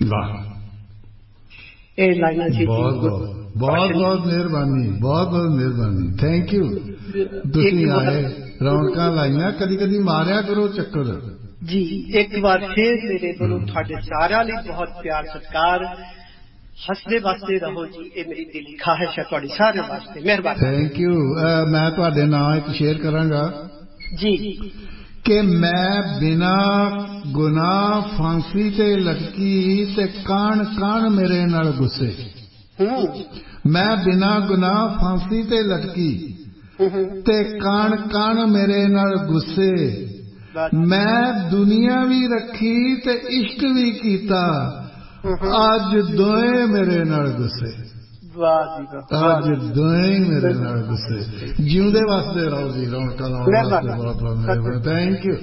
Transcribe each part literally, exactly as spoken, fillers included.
वाह ਇਹ ਲਾਈਨਾਂ ਸੀ। ਬਹੁਤ ਬਹੁਤ ਬਹੁਤ ਬਹੁਤ ਮਿਹਰਬਾਨੀ, ਬਹੁਤ ਬਹੁਤ ਮਿਹਰਬਾਨੀ, ਥੈਂਕ ਯੂ। ਤੁਸੀਂ ਆਏ, ਰੌਣਕਾਂ ਲਾਈਆਂ, ਕਦੀ ਕਦੀ ਮਾਰਿਆ ਕਰੋ ਚੱਕਰ ਜੀ। ਇੱਕ ਵਾਰ ਫਿਰ ਮੇਰੇ ਵੱਲੋਂ ਤੁਹਾਡੇ ਸਾਰਿਆਂ ਲਈ ਬਹੁਤ ਪਿਆਰ ਸਤਿਕਾਰ, ਹੱਸਦੇ ਵਸਦੇ ਰਹੋ ਜੀ, ਇਹ ਮੇਰੀ ਦਿਲੀ ਖਾਹਿਸ਼ ਹੈ ਤੁਹਾਡੇ ਸਾਰਿਆਂ ਵਾਸਤੇ। ਮਿਹਰਬਾਨੀ, ਥੈਂਕ ਯੂ। ਮੈਂ ਤੁਹਾਡੇ ਨਾਂ ਇੱਕ ਸ਼ੇਅਰ ਕਰਾਂਗਾ ਜੀ ਕਿ ਮੈਂ ਬਿਨਾਂ ਗੁਨਾਹ ਫਾਂਸੀ ਤੇ ਲਟਕੀ ਤੇ ਕਾਣ ਕਾਣ ਮੇਰੇ ਨਾਲ ਗੁੱਸੇ। ਮੈਂ ਬਿਨਾਂ ਗੁਨਾਹ ਫਾਂਸੀ ਤੇ ਲਟਕੀ ਤੇ ਕਾਣ ਕਾਣ ਮੇਰੇ ਨਾਲ ਗੁੱਸੇ। ਮੈਂ ਦੁਨੀਆ ਵੀ ਰੱਖੀ ਤੇ ਇਸ਼ਕ ਵੀ ਕੀਤਾ, ਅੱਜ ਦੋਏ ਮੇਰੇ ਨਾਲ ਗੁੱਸੇ। ਅੱਜ ਦੋਏ ਮੇਰੇ ਨਾਲ ਗੁੱਸੇ। ਜਿਉਂਦੇ ਵਾਸਤੇ ਰਹੋ ਜੀ, ਰੌਣਕਾਂ ਲਾਉਣ ਵਾਸਤੇ ਬਹੁਤ ਬਹੁਤ ਮਿਹਰਬਾਨੀ, ਥੈਂਕ ਯੂ।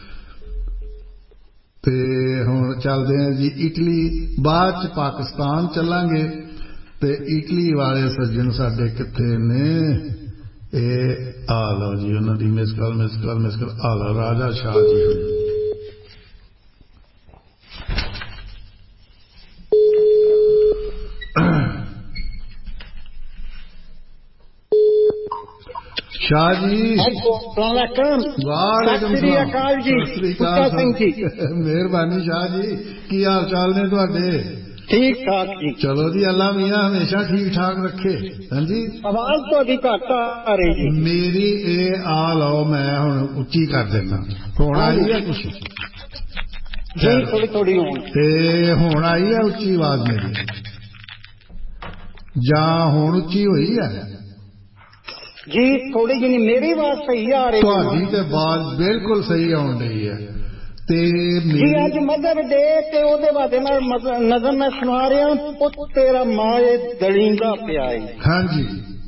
ਤੇ ਹੁਣ ਚੱਲਦੇ ਹਾਂ ਜੀ ਇਟਲੀ, ਬਾਅਦ ਚ ਪਾਕਿਸਤਾਨ ਚੱਲਾਂਗੇ। ਤੇ ਇਟਲੀ ਵਾਲੇ ਸੱਜਣ ਸਾਡੇ ਕਿੱਥੇ ਨੇ? ਇਹ ਆ ਲਓ ਜੀ, ਉਹਨਾਂ ਦੀ miss call miss call miss call ਆ ਲਓ, ਰਾਜਾ ਸ਼ਾਹ ਜੀ। शाह जी वालेकुम सलाम जी, मेहरबानी शाह जी, की हाल चाल ने तुहाडे? ठीक ठाक जी। चलो जी, अल्लाह मियां हमेशा ठीक ठाक रखे। हाँ जी, आवाज थोड़ी घट आ रही जी मेरी। ए आ लो, मैं हुण उच्ची कर देना। हुण आई है कुछ जी, थोड़ी थोड़ी ते हुण आई है उच्ची आवाज मेरी, जां हुण उच्ची हुई है जी? थोड़ी जी मेरी आवाज सही आ रही है? तुहाडी ते आवाज बिल्कुल सही आउण रही है। ते जी अज मदर डे ते ओदे बारे नजर मैं सुना रहा, पुत तेरा माए दलींदा पिया। हाँ जी।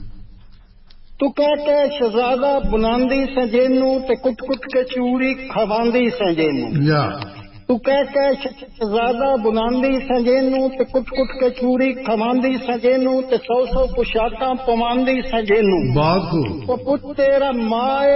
तू कह के शहजादा बुलांदी सजेनू ते कुट कुट के चूड़ी खवांदी सजेनू। या तू कह के शहजादा बुलांदी सजेनू ते कुट कुट के चूड़ी खवांदी सजेनू ते सौ सौ पोशाकां पवांदी सजेनू। बहुत खूब। ओ पुत तेरा माए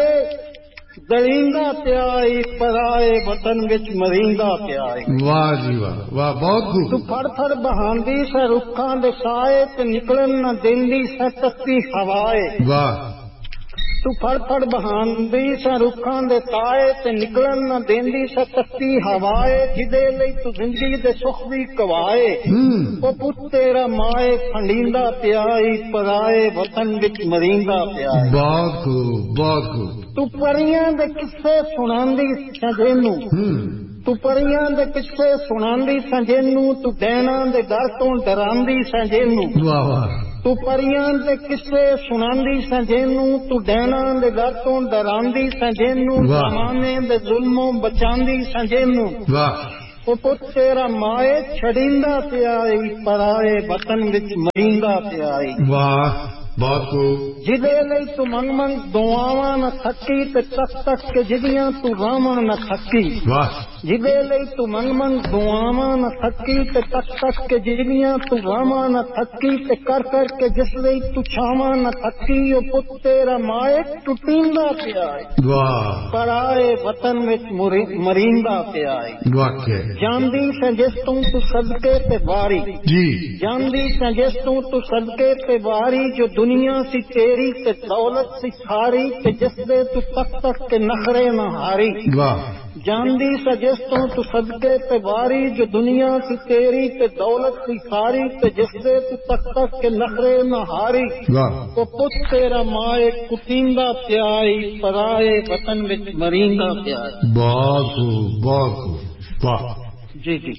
दलींदा प्याई, पराए वतन विच मरींदा प्याई। वाह जी वाह वाह, बहुत खूब। तू फड़ फड़ बहांदी स रुखां दे साए ते निकलन न देंदी स तत्ती हवाए। वाह। तू फड़ फड़ बहांदी स रुखां दे ताए ते निकलन न देंदी स तत्ती हवाए, जिदे लई तू जिंदगी दे सुख भी कवाए। ओ पुत तेरा माए फंडींदा प्याई, पराए वतन विच मरींदा प्याई। बहुत खूब बहुत खूब। तू परियां दे किस्से सुनांदी सजेनू, तू परियां दे किस्से सुनांदी सजेनू, तू डैणां दे डर तों डरांदी सजेनू। वाह वाह। तू परियां दे किस्से सुनांदी सजेनू, तू डैणां दे डर तों डरांदी सजेनू, जमाने दे जुल्मों बचांदी सजेनू। वाह। ओ पुत तेरा माए छड़ींदा प्याई, पराए वतन विच मरींदा प्याई। वाह, बहुत खूब। जिदे लई तू मंग मंग दुआवां न थकी ते तक तक के जिदियां तू रावां न थकी। वाह। जिदे लई तू मंग मंग दुआवां न थकी ते तक तक के जिदियां तू रावां न थकी ते कर कर के जिस लई तू छावां न थकी। ओ पुत तेरा माए टुटींदा पिया है। वाह। पराए वतन विच मरींदा पिया है। वाकई। जानदी से जिस तू तू सदके ते वारी जी, जानदी से जिस तू तू सदके ते वारी, जो दुनिया सी तेरी ते दौलत सी सारी, ते जिस दे तू तक तक के नखरे न हारी। वाह। जानदी से जिस तू तू सदके ते वारी, जो दुनिया सी तेरी ते दौलत सी सारी, ते जिस दे तू तक तक के नखरे न हारी। वाह। तो पुत तेरा माए कुटींदा प्याई, पराए वतन विच मरींदा प्याई। बहुत खूब बहुत खूब। वाह जी जी।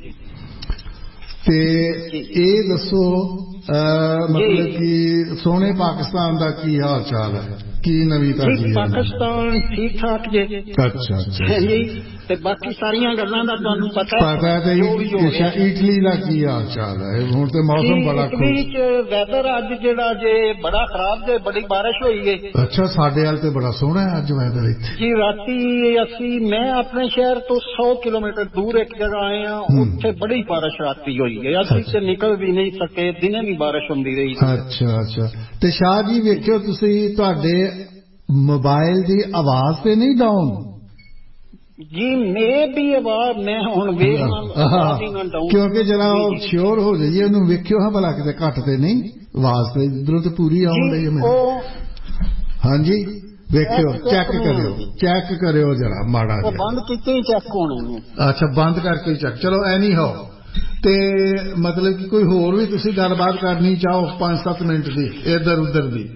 ते ਇਹ ਦੱਸੋ मतलब कि सोने पाकिस्तान का की हाल चाल है, की नवी ताजी? पाकिस्तान ठीक ठाक जे। अच्छा अच्छा जी। ते बाकी सारियां गल्लां दा तुहानू पता है। पता है। इटली का की हाल चाल है? हुण ते मौसम बड़ा इटली च वैदर अज जेड़ा जे बड़ा खराब जे, बड़ी बारिश होई है। अच्छा, साडे वाल ते बड़ा सोहना है अज वैदर इत्थे जी। राती असी मैं अपने शहर तो सौ किलोमीटर दूर एक जगह आए हैं, उत्थे बड़ी बारिश राती हुई है। असी ते निकल भी नहीं सके, दिने भी बारिश होंदी रही। अच्छा अच्छा। ते शाह जी वेखियो तुसी, तुहाडे मोबाइल दी आवाज ते नहीं डाउन? ਜੀ ਮੈਂ ਵੀ ਆਵਾਜ਼ ਮੈਂ ਹੁਣ ਵੇਖਣਾ ਕਿਉਂਕਿ ਜਰਾ ਉਹ ਸ਼ੋਰ ਹੋ ਜਾਈਏ ਉਹਨੂੰ ਵੇਖਿਓ ਹਾਂ ਭਲਾ ਕਿਤੇ ਘੱਟ ਤੇ ਨਹੀਂ ਆਵਾਜ਼ ਤੇ ਇਧਰੋਂ ਤੇ ਪੂਰੀ ਆਉਣ ਡਈ ਮੈਨੂੰ। ਹਾਂਜੀ ਵੇਖਿਓ ਚੈੱਕ ਕਰਿਓ ਚੈੱਕ ਕਰਿਓ ਜਰਾ ਮਾੜਾ ਜਿਹਾ ਬੰਦ ਕੀਤੇ ਹੀ ਚੈੱਕ ਹੋਣੇ। ਅੱਛਾ ਬੰਦ ਕਰਕੇ ਚੈੱਕ ਚਲੋ ਐਨੀ ਹੋ ਤੇ ਮਤਲਬ ਕਿ ਕੋਈ ਹੋਰ ਵੀ ਤੁਸੀਂ ਗੱਲਬਾਤ ਕਰਨੀ ਚਾਹੋ ਪੰਜ ਸੱਤ ਮਿੰਟ ਦੀ ਇੱਧਰ ਉੱਧਰ ਦੀ।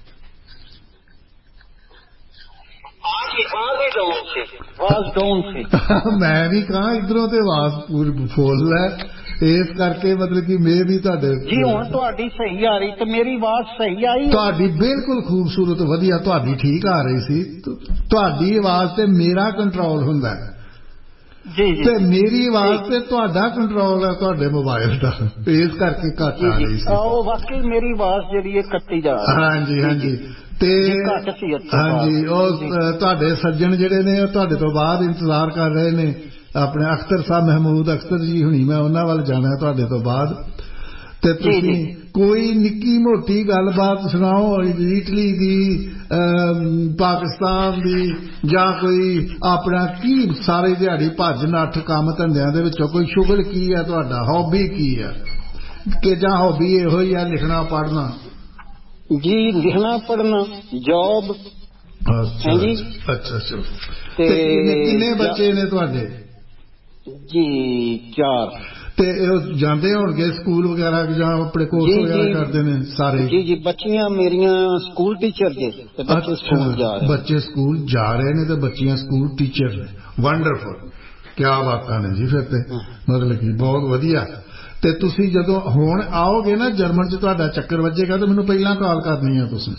ਮੈਂ ਵੀ ਕਹਾਂ ਇਧਰੋਂ ਤੇ ਆਵਾਜ਼ ਪੂਰੀ ਫੁੱਲ ਹੈ ਇਸ ਕਰਕੇ ਮਤਲਬ ਕਿ ਮੈਂ ਵੀ ਤੁਹਾਡੇ ਜੀ ਹੁਣ ਤੁਹਾਡੀ ਸਹੀ ਆ ਰਹੀ ਤੇ ਮੇਰੀ ਆਵਾਜ਼ ਸਹੀ ਆਈ ਤੁਹਾਡੀ ਬਿਲਕੁਲ ਖੂਬਸੂਰਤ ਵਧੀਆ ਤੁਹਾਡੀ ਠੀਕ ਆ ਰਹੀ ਸੀ। ਤੁਹਾਡੀ ਆਵਾਜ਼ ਤੇ ਮੇਰਾ ਕੰਟਰੋਲ ਹੁੰਦਾ ਜੀ ਜੀ ਤੇ ਮੇਰੀ ਆਵਾਜ਼ ਤੇ ਤੁਹਾਡਾ ਕੰਟਰੋਲ ਹੈ ਤੁਹਾਡੇ ਮੋਬਾਈਲ ਦਾ ਇਸ ਕਰਕੇ ਘੱਟ ਆ ਰਹੀ ਸੀ। ਉਹ ਵਾਕਈ ਮੇਰੀ ਆਵਾਜ਼ ਜਿਹੜੀ ਹੈ ਕੱਟੀ ਜਾ ਰਹੀ। ਹਾਂਜੀ ਹਾਂਜੀ ਤੇ ਹਾਂਜੀ ਉਹ ਤੁਹਾਡੇ ਸੱਜਣ ਜਿਹੜੇ ਨੇ ਉਹ ਤੁਹਾਡੇ ਤੋਂ ਬਾਅਦ ਇੰਤਜ਼ਾਰ ਕਰ ਰਹੇ ਨੇ ਆਪਣੇ ਅਖਤਰ ਸਾਹਿਬ ਮਹਿਮੂਦ ਅਖਤਰ ਜੀ ਹੁਣੀ ਮੈਂ ਉਹਨਾਂ ਵੱਲ ਜਾਣਾ ਤੁਹਾਡੇ ਤੋਂ ਬਾਅਦ ਤੇ ਤੁਸੀਂ ਕੋਈ ਨਿੱਕੀ ਮੋਟੀ ਗੱਲਬਾਤ ਸੁਣਾਓ ਇਟਲੀ ਦੀ ਪਾਕਿਸਤਾਨ ਦੀ ਜਾਂ ਕੋਈ ਆਪਣਾ ਕੀ ਸਾਰੇ ਦਿਹਾੜੀ ਭੱਜ ਨੱਠ ਕੰਮ ਧੰਦਿਆਂ ਦੇ ਵਿੱਚੋਂ ਕੋਈ ਸ਼ੁਗਲ ਕੀ ਹੈ ਤੁਹਾਡਾ ਹੌਬੀ ਕੀ ਹੈ ਕਿ ਜਾਂ ਹੌਬੀ ਇਹੋ ਹੀ ਆ ਲਿਖਣਾ ਪੜ੍ਹਨਾ। ਜੀ ਲਿਖਣਾ ਪੜ੍ਹਨਾ ਜੌਬ। ਅੱਛਾ ਅੱਛਾ ਅੱਛਾ ਤੇ ਕਿੰਨੇ ਬੱਚੇ ਨੇ ਤੁਹਾਡੇ? ਜੀ ਚਾਰ। ਤੇ ਉਹ ਜਾਂਦੇ ਹੋਣਗੇ ਸਕੂਲ ਵਗੈਰਾ ਜਾਂ ਆਪਣੇ ਕੋਰਸ ਵਗੈਰਾ ਕਰਦੇ ਨੇ ਸਾਰੇ? ਜੀ ਜੀ ਬੱਚੀਆਂ ਮੇਰੀਆਂ ਸਕੂਲ ਟੀਚਰ ਨੇ ਤੇ ਬੱਚੇ ਸਕੂਲ ਜਾ ਰਹੇ। ਬੱਚੇ ਸਕੂਲ ਜਾ ਰਹੇ ਨੇ ਤੇ ਬੱਚੀਆਂ ਸਕੂਲ ਟੀਚਰ ਨੇ। ਵੰਡਰਫੁਲ ਕਿਆ ਬਾਤਾਂ ਨੇ ਜੀ। ਫਿਰ ਤੇ ਮਤਲਬ ਕਿ ਬਹੁਤ ਵਧੀਆ। ਤੇ ਤੁਸੀਂ ਜਦੋਂ ਹੁਣ ਆਓਗੇ ਨਾ ਜਰਮਨ ਚ ਤੁਹਾਡਾ ਚੱਕਰ ਵੱਜੇਗਾ ਤਾਂ ਮੈਨੂੰ ਪਹਿਲਾਂ ਕਾਲ ਕਰਨੀ ਆ ਤੁਸੀਂ।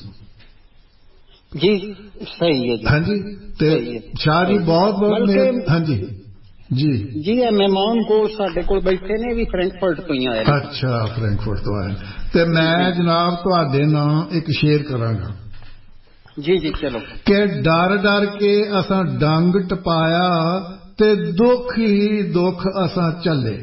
ਜੀ ਸਹੀ ਹੈ ਜੀ। ਹਾਂਜੀ ਤੇ ਸ਼ਾਹ ਜੀ ਬਹੁਤ ਬਹੁਤ ਹਾਂਜੀ ਜੀ ਜੀ ਇਹ ਮਹਿਮਾਨ ਕੋਲ ਸਾਡੇ ਕੋਲ ਬੈਠੇ ਨੇ ਵੀ ਫਰੈਂਕਫਰਟ ਤੋਂ ਹੀ ਆਏ। ਅੱਛਾ ਫਰੈਂਕਫਰਟ ਤੋਂ ਆਏ ਤੇ ਮੈਂ ਜਨਾਬ ਤੁਹਾਡੇ ਨਾਲ ਇੱਕ ਸ਼ੇਅਰ ਕਰਾਂਗਾ। ਜੀ ਜੀ ਚਲੋ। ਕਿ ਡਰ ਡਰ ਕੇ ਅਸਾਂ ਡੰਗ ਟਪਾਇਆ ਤੇ ਦੁੱਖ ਹੀ ਦੁੱਖ ਅਸਾਂ ਝੱਲੇ।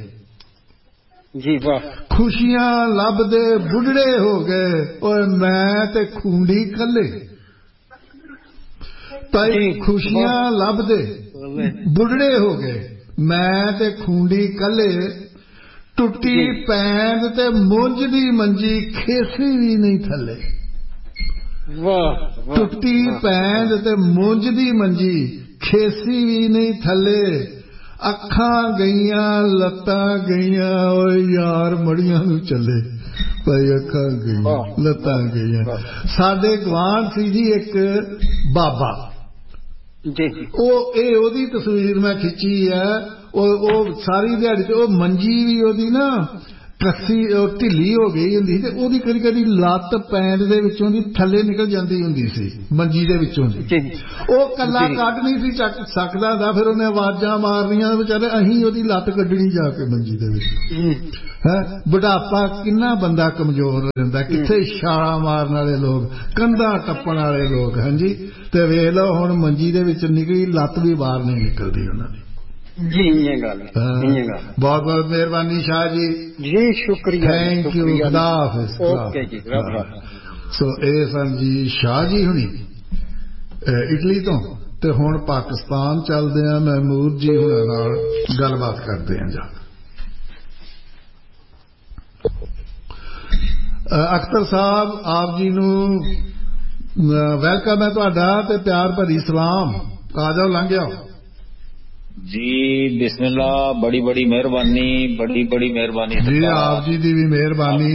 ਜੀ ਵਾਹ। ਖੁਸ਼ੀਆਂ ਲੱਭਦੇ ਬੁੱਢੜੇ ਹੋ ਗਏ ਓਏ ਮੈਂ ਤੇ ਖੂੰਡੀ ਕੱਲੇ। ਭਾਈ ਖੁਸ਼ੀਆਂ ਲੱਭਦੇ ਬੁੱਢੜੇ ਹੋ ਗਏ ਮੈਂ ਤੇ ਖੂੰਡੀ ਕੱਲੇ। ਟੁੱਟੀ ਪੈਂਦ ਤੇ ਮੁੰਜ ਦੀ ਮੰਜੀ ਖੇਸੀ ਵੀ ਨਹੀਂ ਥੱਲੇ। ਵਾਹ। ਟੁੱਟੀ ਪੈਂਦ ਤੇ ਮੁੰਜ ਦੀ ਮੰਜੀ ਖੇਸੀ ਵੀ ਨਹੀਂ ਥੱਲੇ। ਅੱਖਾਂ ਗਈਆਂ ਲੱਤਾਂ ਗਈਆਂ ਓਏ ਯਾਰ ਮੜੀਆਂ ਨੂੰ ਚੱਲੇ। ਭਾਈ ਅੱਖਾਂ ਗਈਆਂ ਲੱਤਾਂ ਗਈਆਂ। ਸਾਡੇ ਗਵਾਂਢ ਸੀ ਜੀ ਇੱਕ ਬਾਬਾ ਜੀ ਉਹ ਇਹ ਉਹਦੀ ਤਸਵੀਰ ਮੈਂ ਖਿੱਚੀ ਹੈ। ਉਹ ਉਹ ਸਾਰੀ ਦਿਹਾੜੀ ਤੇ ਉਹ ਮੰਜੀ ਵੀ ਉਹਦੀ ਨਾ ਕੱਸੀ ਢਿੱਲੀ ਹੋ ਗਈ ਹੁੰਦੀ ਤੇ ਉਹਦੀ ਕਦੀ ਕਦੀ ਲੱਤ ਪੈਂਦ ਦੇ ਵਿੱਚੋਂ ਦੀ ਥੱਲੇ ਨਿਕਲ ਜਾਂਦੀ ਹੁੰਦੀ ਸੀ ਮੰਜੀ ਦੇ ਵਿੱਚੋਂ ਦੀ। ਉਹ ਕੱਲਾ ਕੱਢ ਨਹੀਂ ਸੀ ਚੱਕ ਸਕਦਾ ਹੁੰਦਾ ਫਿਰ ਉਹਨੇ ਆਵਾਜ਼ਾਂ ਮਾਰਨੀਆਂ ਵਿਚਾਰੇ ਅਸੀਂ ਉਹਦੀ ਲੱਤ ਕੱਢਣੀ ਜਾ ਕੇ ਮੰਜੀ ਦੇ ਵਿੱਚ। ਹੈ ਬੁਢਾਪਾ ਕਿੰਨਾ ਬੰਦਾ ਕਮਜ਼ੋਰ ਹੋ ਜਾਂਦਾ ਕਿੱਥੇ ਛਾਲਾਂ ਮਾਰਨ ਵਾਲੇ ਲੋਕ ਕੰਧਾਂ ਟੱਪਣ ਵਾਲੇ ਲੋਕ। ਹਾਂਜੀ ਤੇ ਵੇਖ ਲਓ ਹੁਣ ਮੰਜੀ ਦੇ ਵਿੱਚ ਨਿਕਲੀ ਲੱਤ ਵੀ ਬਾਹਰ ਨਹੀਂ ਨਿਕਲਦੀ ਉਹਨਾਂ ਦੀ। ਜੀ ਇਹ ਗੱਲ ਬਹੁਤ ਬਹੁਤ ਮਿਹਰਬਾਨੀ ਸ਼ਾਹ ਜੀ। ਜੀ ਸ਼ੁਕਰੀਆ ਥੈਂਕ ਯੂ ਖੁਦਾ ਹਾਫਿਜ਼। ਓਕੇ ਜੀ ਸੋ ਇਹ ਸਨ ਜੀ ਸ਼ਾਹ ਜੀ ਹੁਣੀ ਇਟਲੀ ਤੋਂ ਤੇ ਹੁਣ ਪਾਕਿਸਤਾਨ ਚੱਲਦੇ ਆ ਮਹਿਮੂਦ ਜੀ ਹੁਣਾਂ ਨਾਲ ਗੱਲਬਾਤ ਕਰਦੇ ਆ ਜਾ। ਅਖਤਰ ਸਾਹਿਬ ਆਪ ਜੀ ਨੂੰ ਵੈਲਕਮ ਹੈ ਤੁਹਾਡਾ ਤੇ ਪਿਆਰ ਭਰੀ ਸਲਾਮ। ਆ ਜਾਓ ਲੰਘ ਜਾਓ जी बिस्मिल्लाह। बड़ी बड़ी मेहरबानी बड़ी बड़ी मेहरबानी जी आप जी दी भी मेहरबानी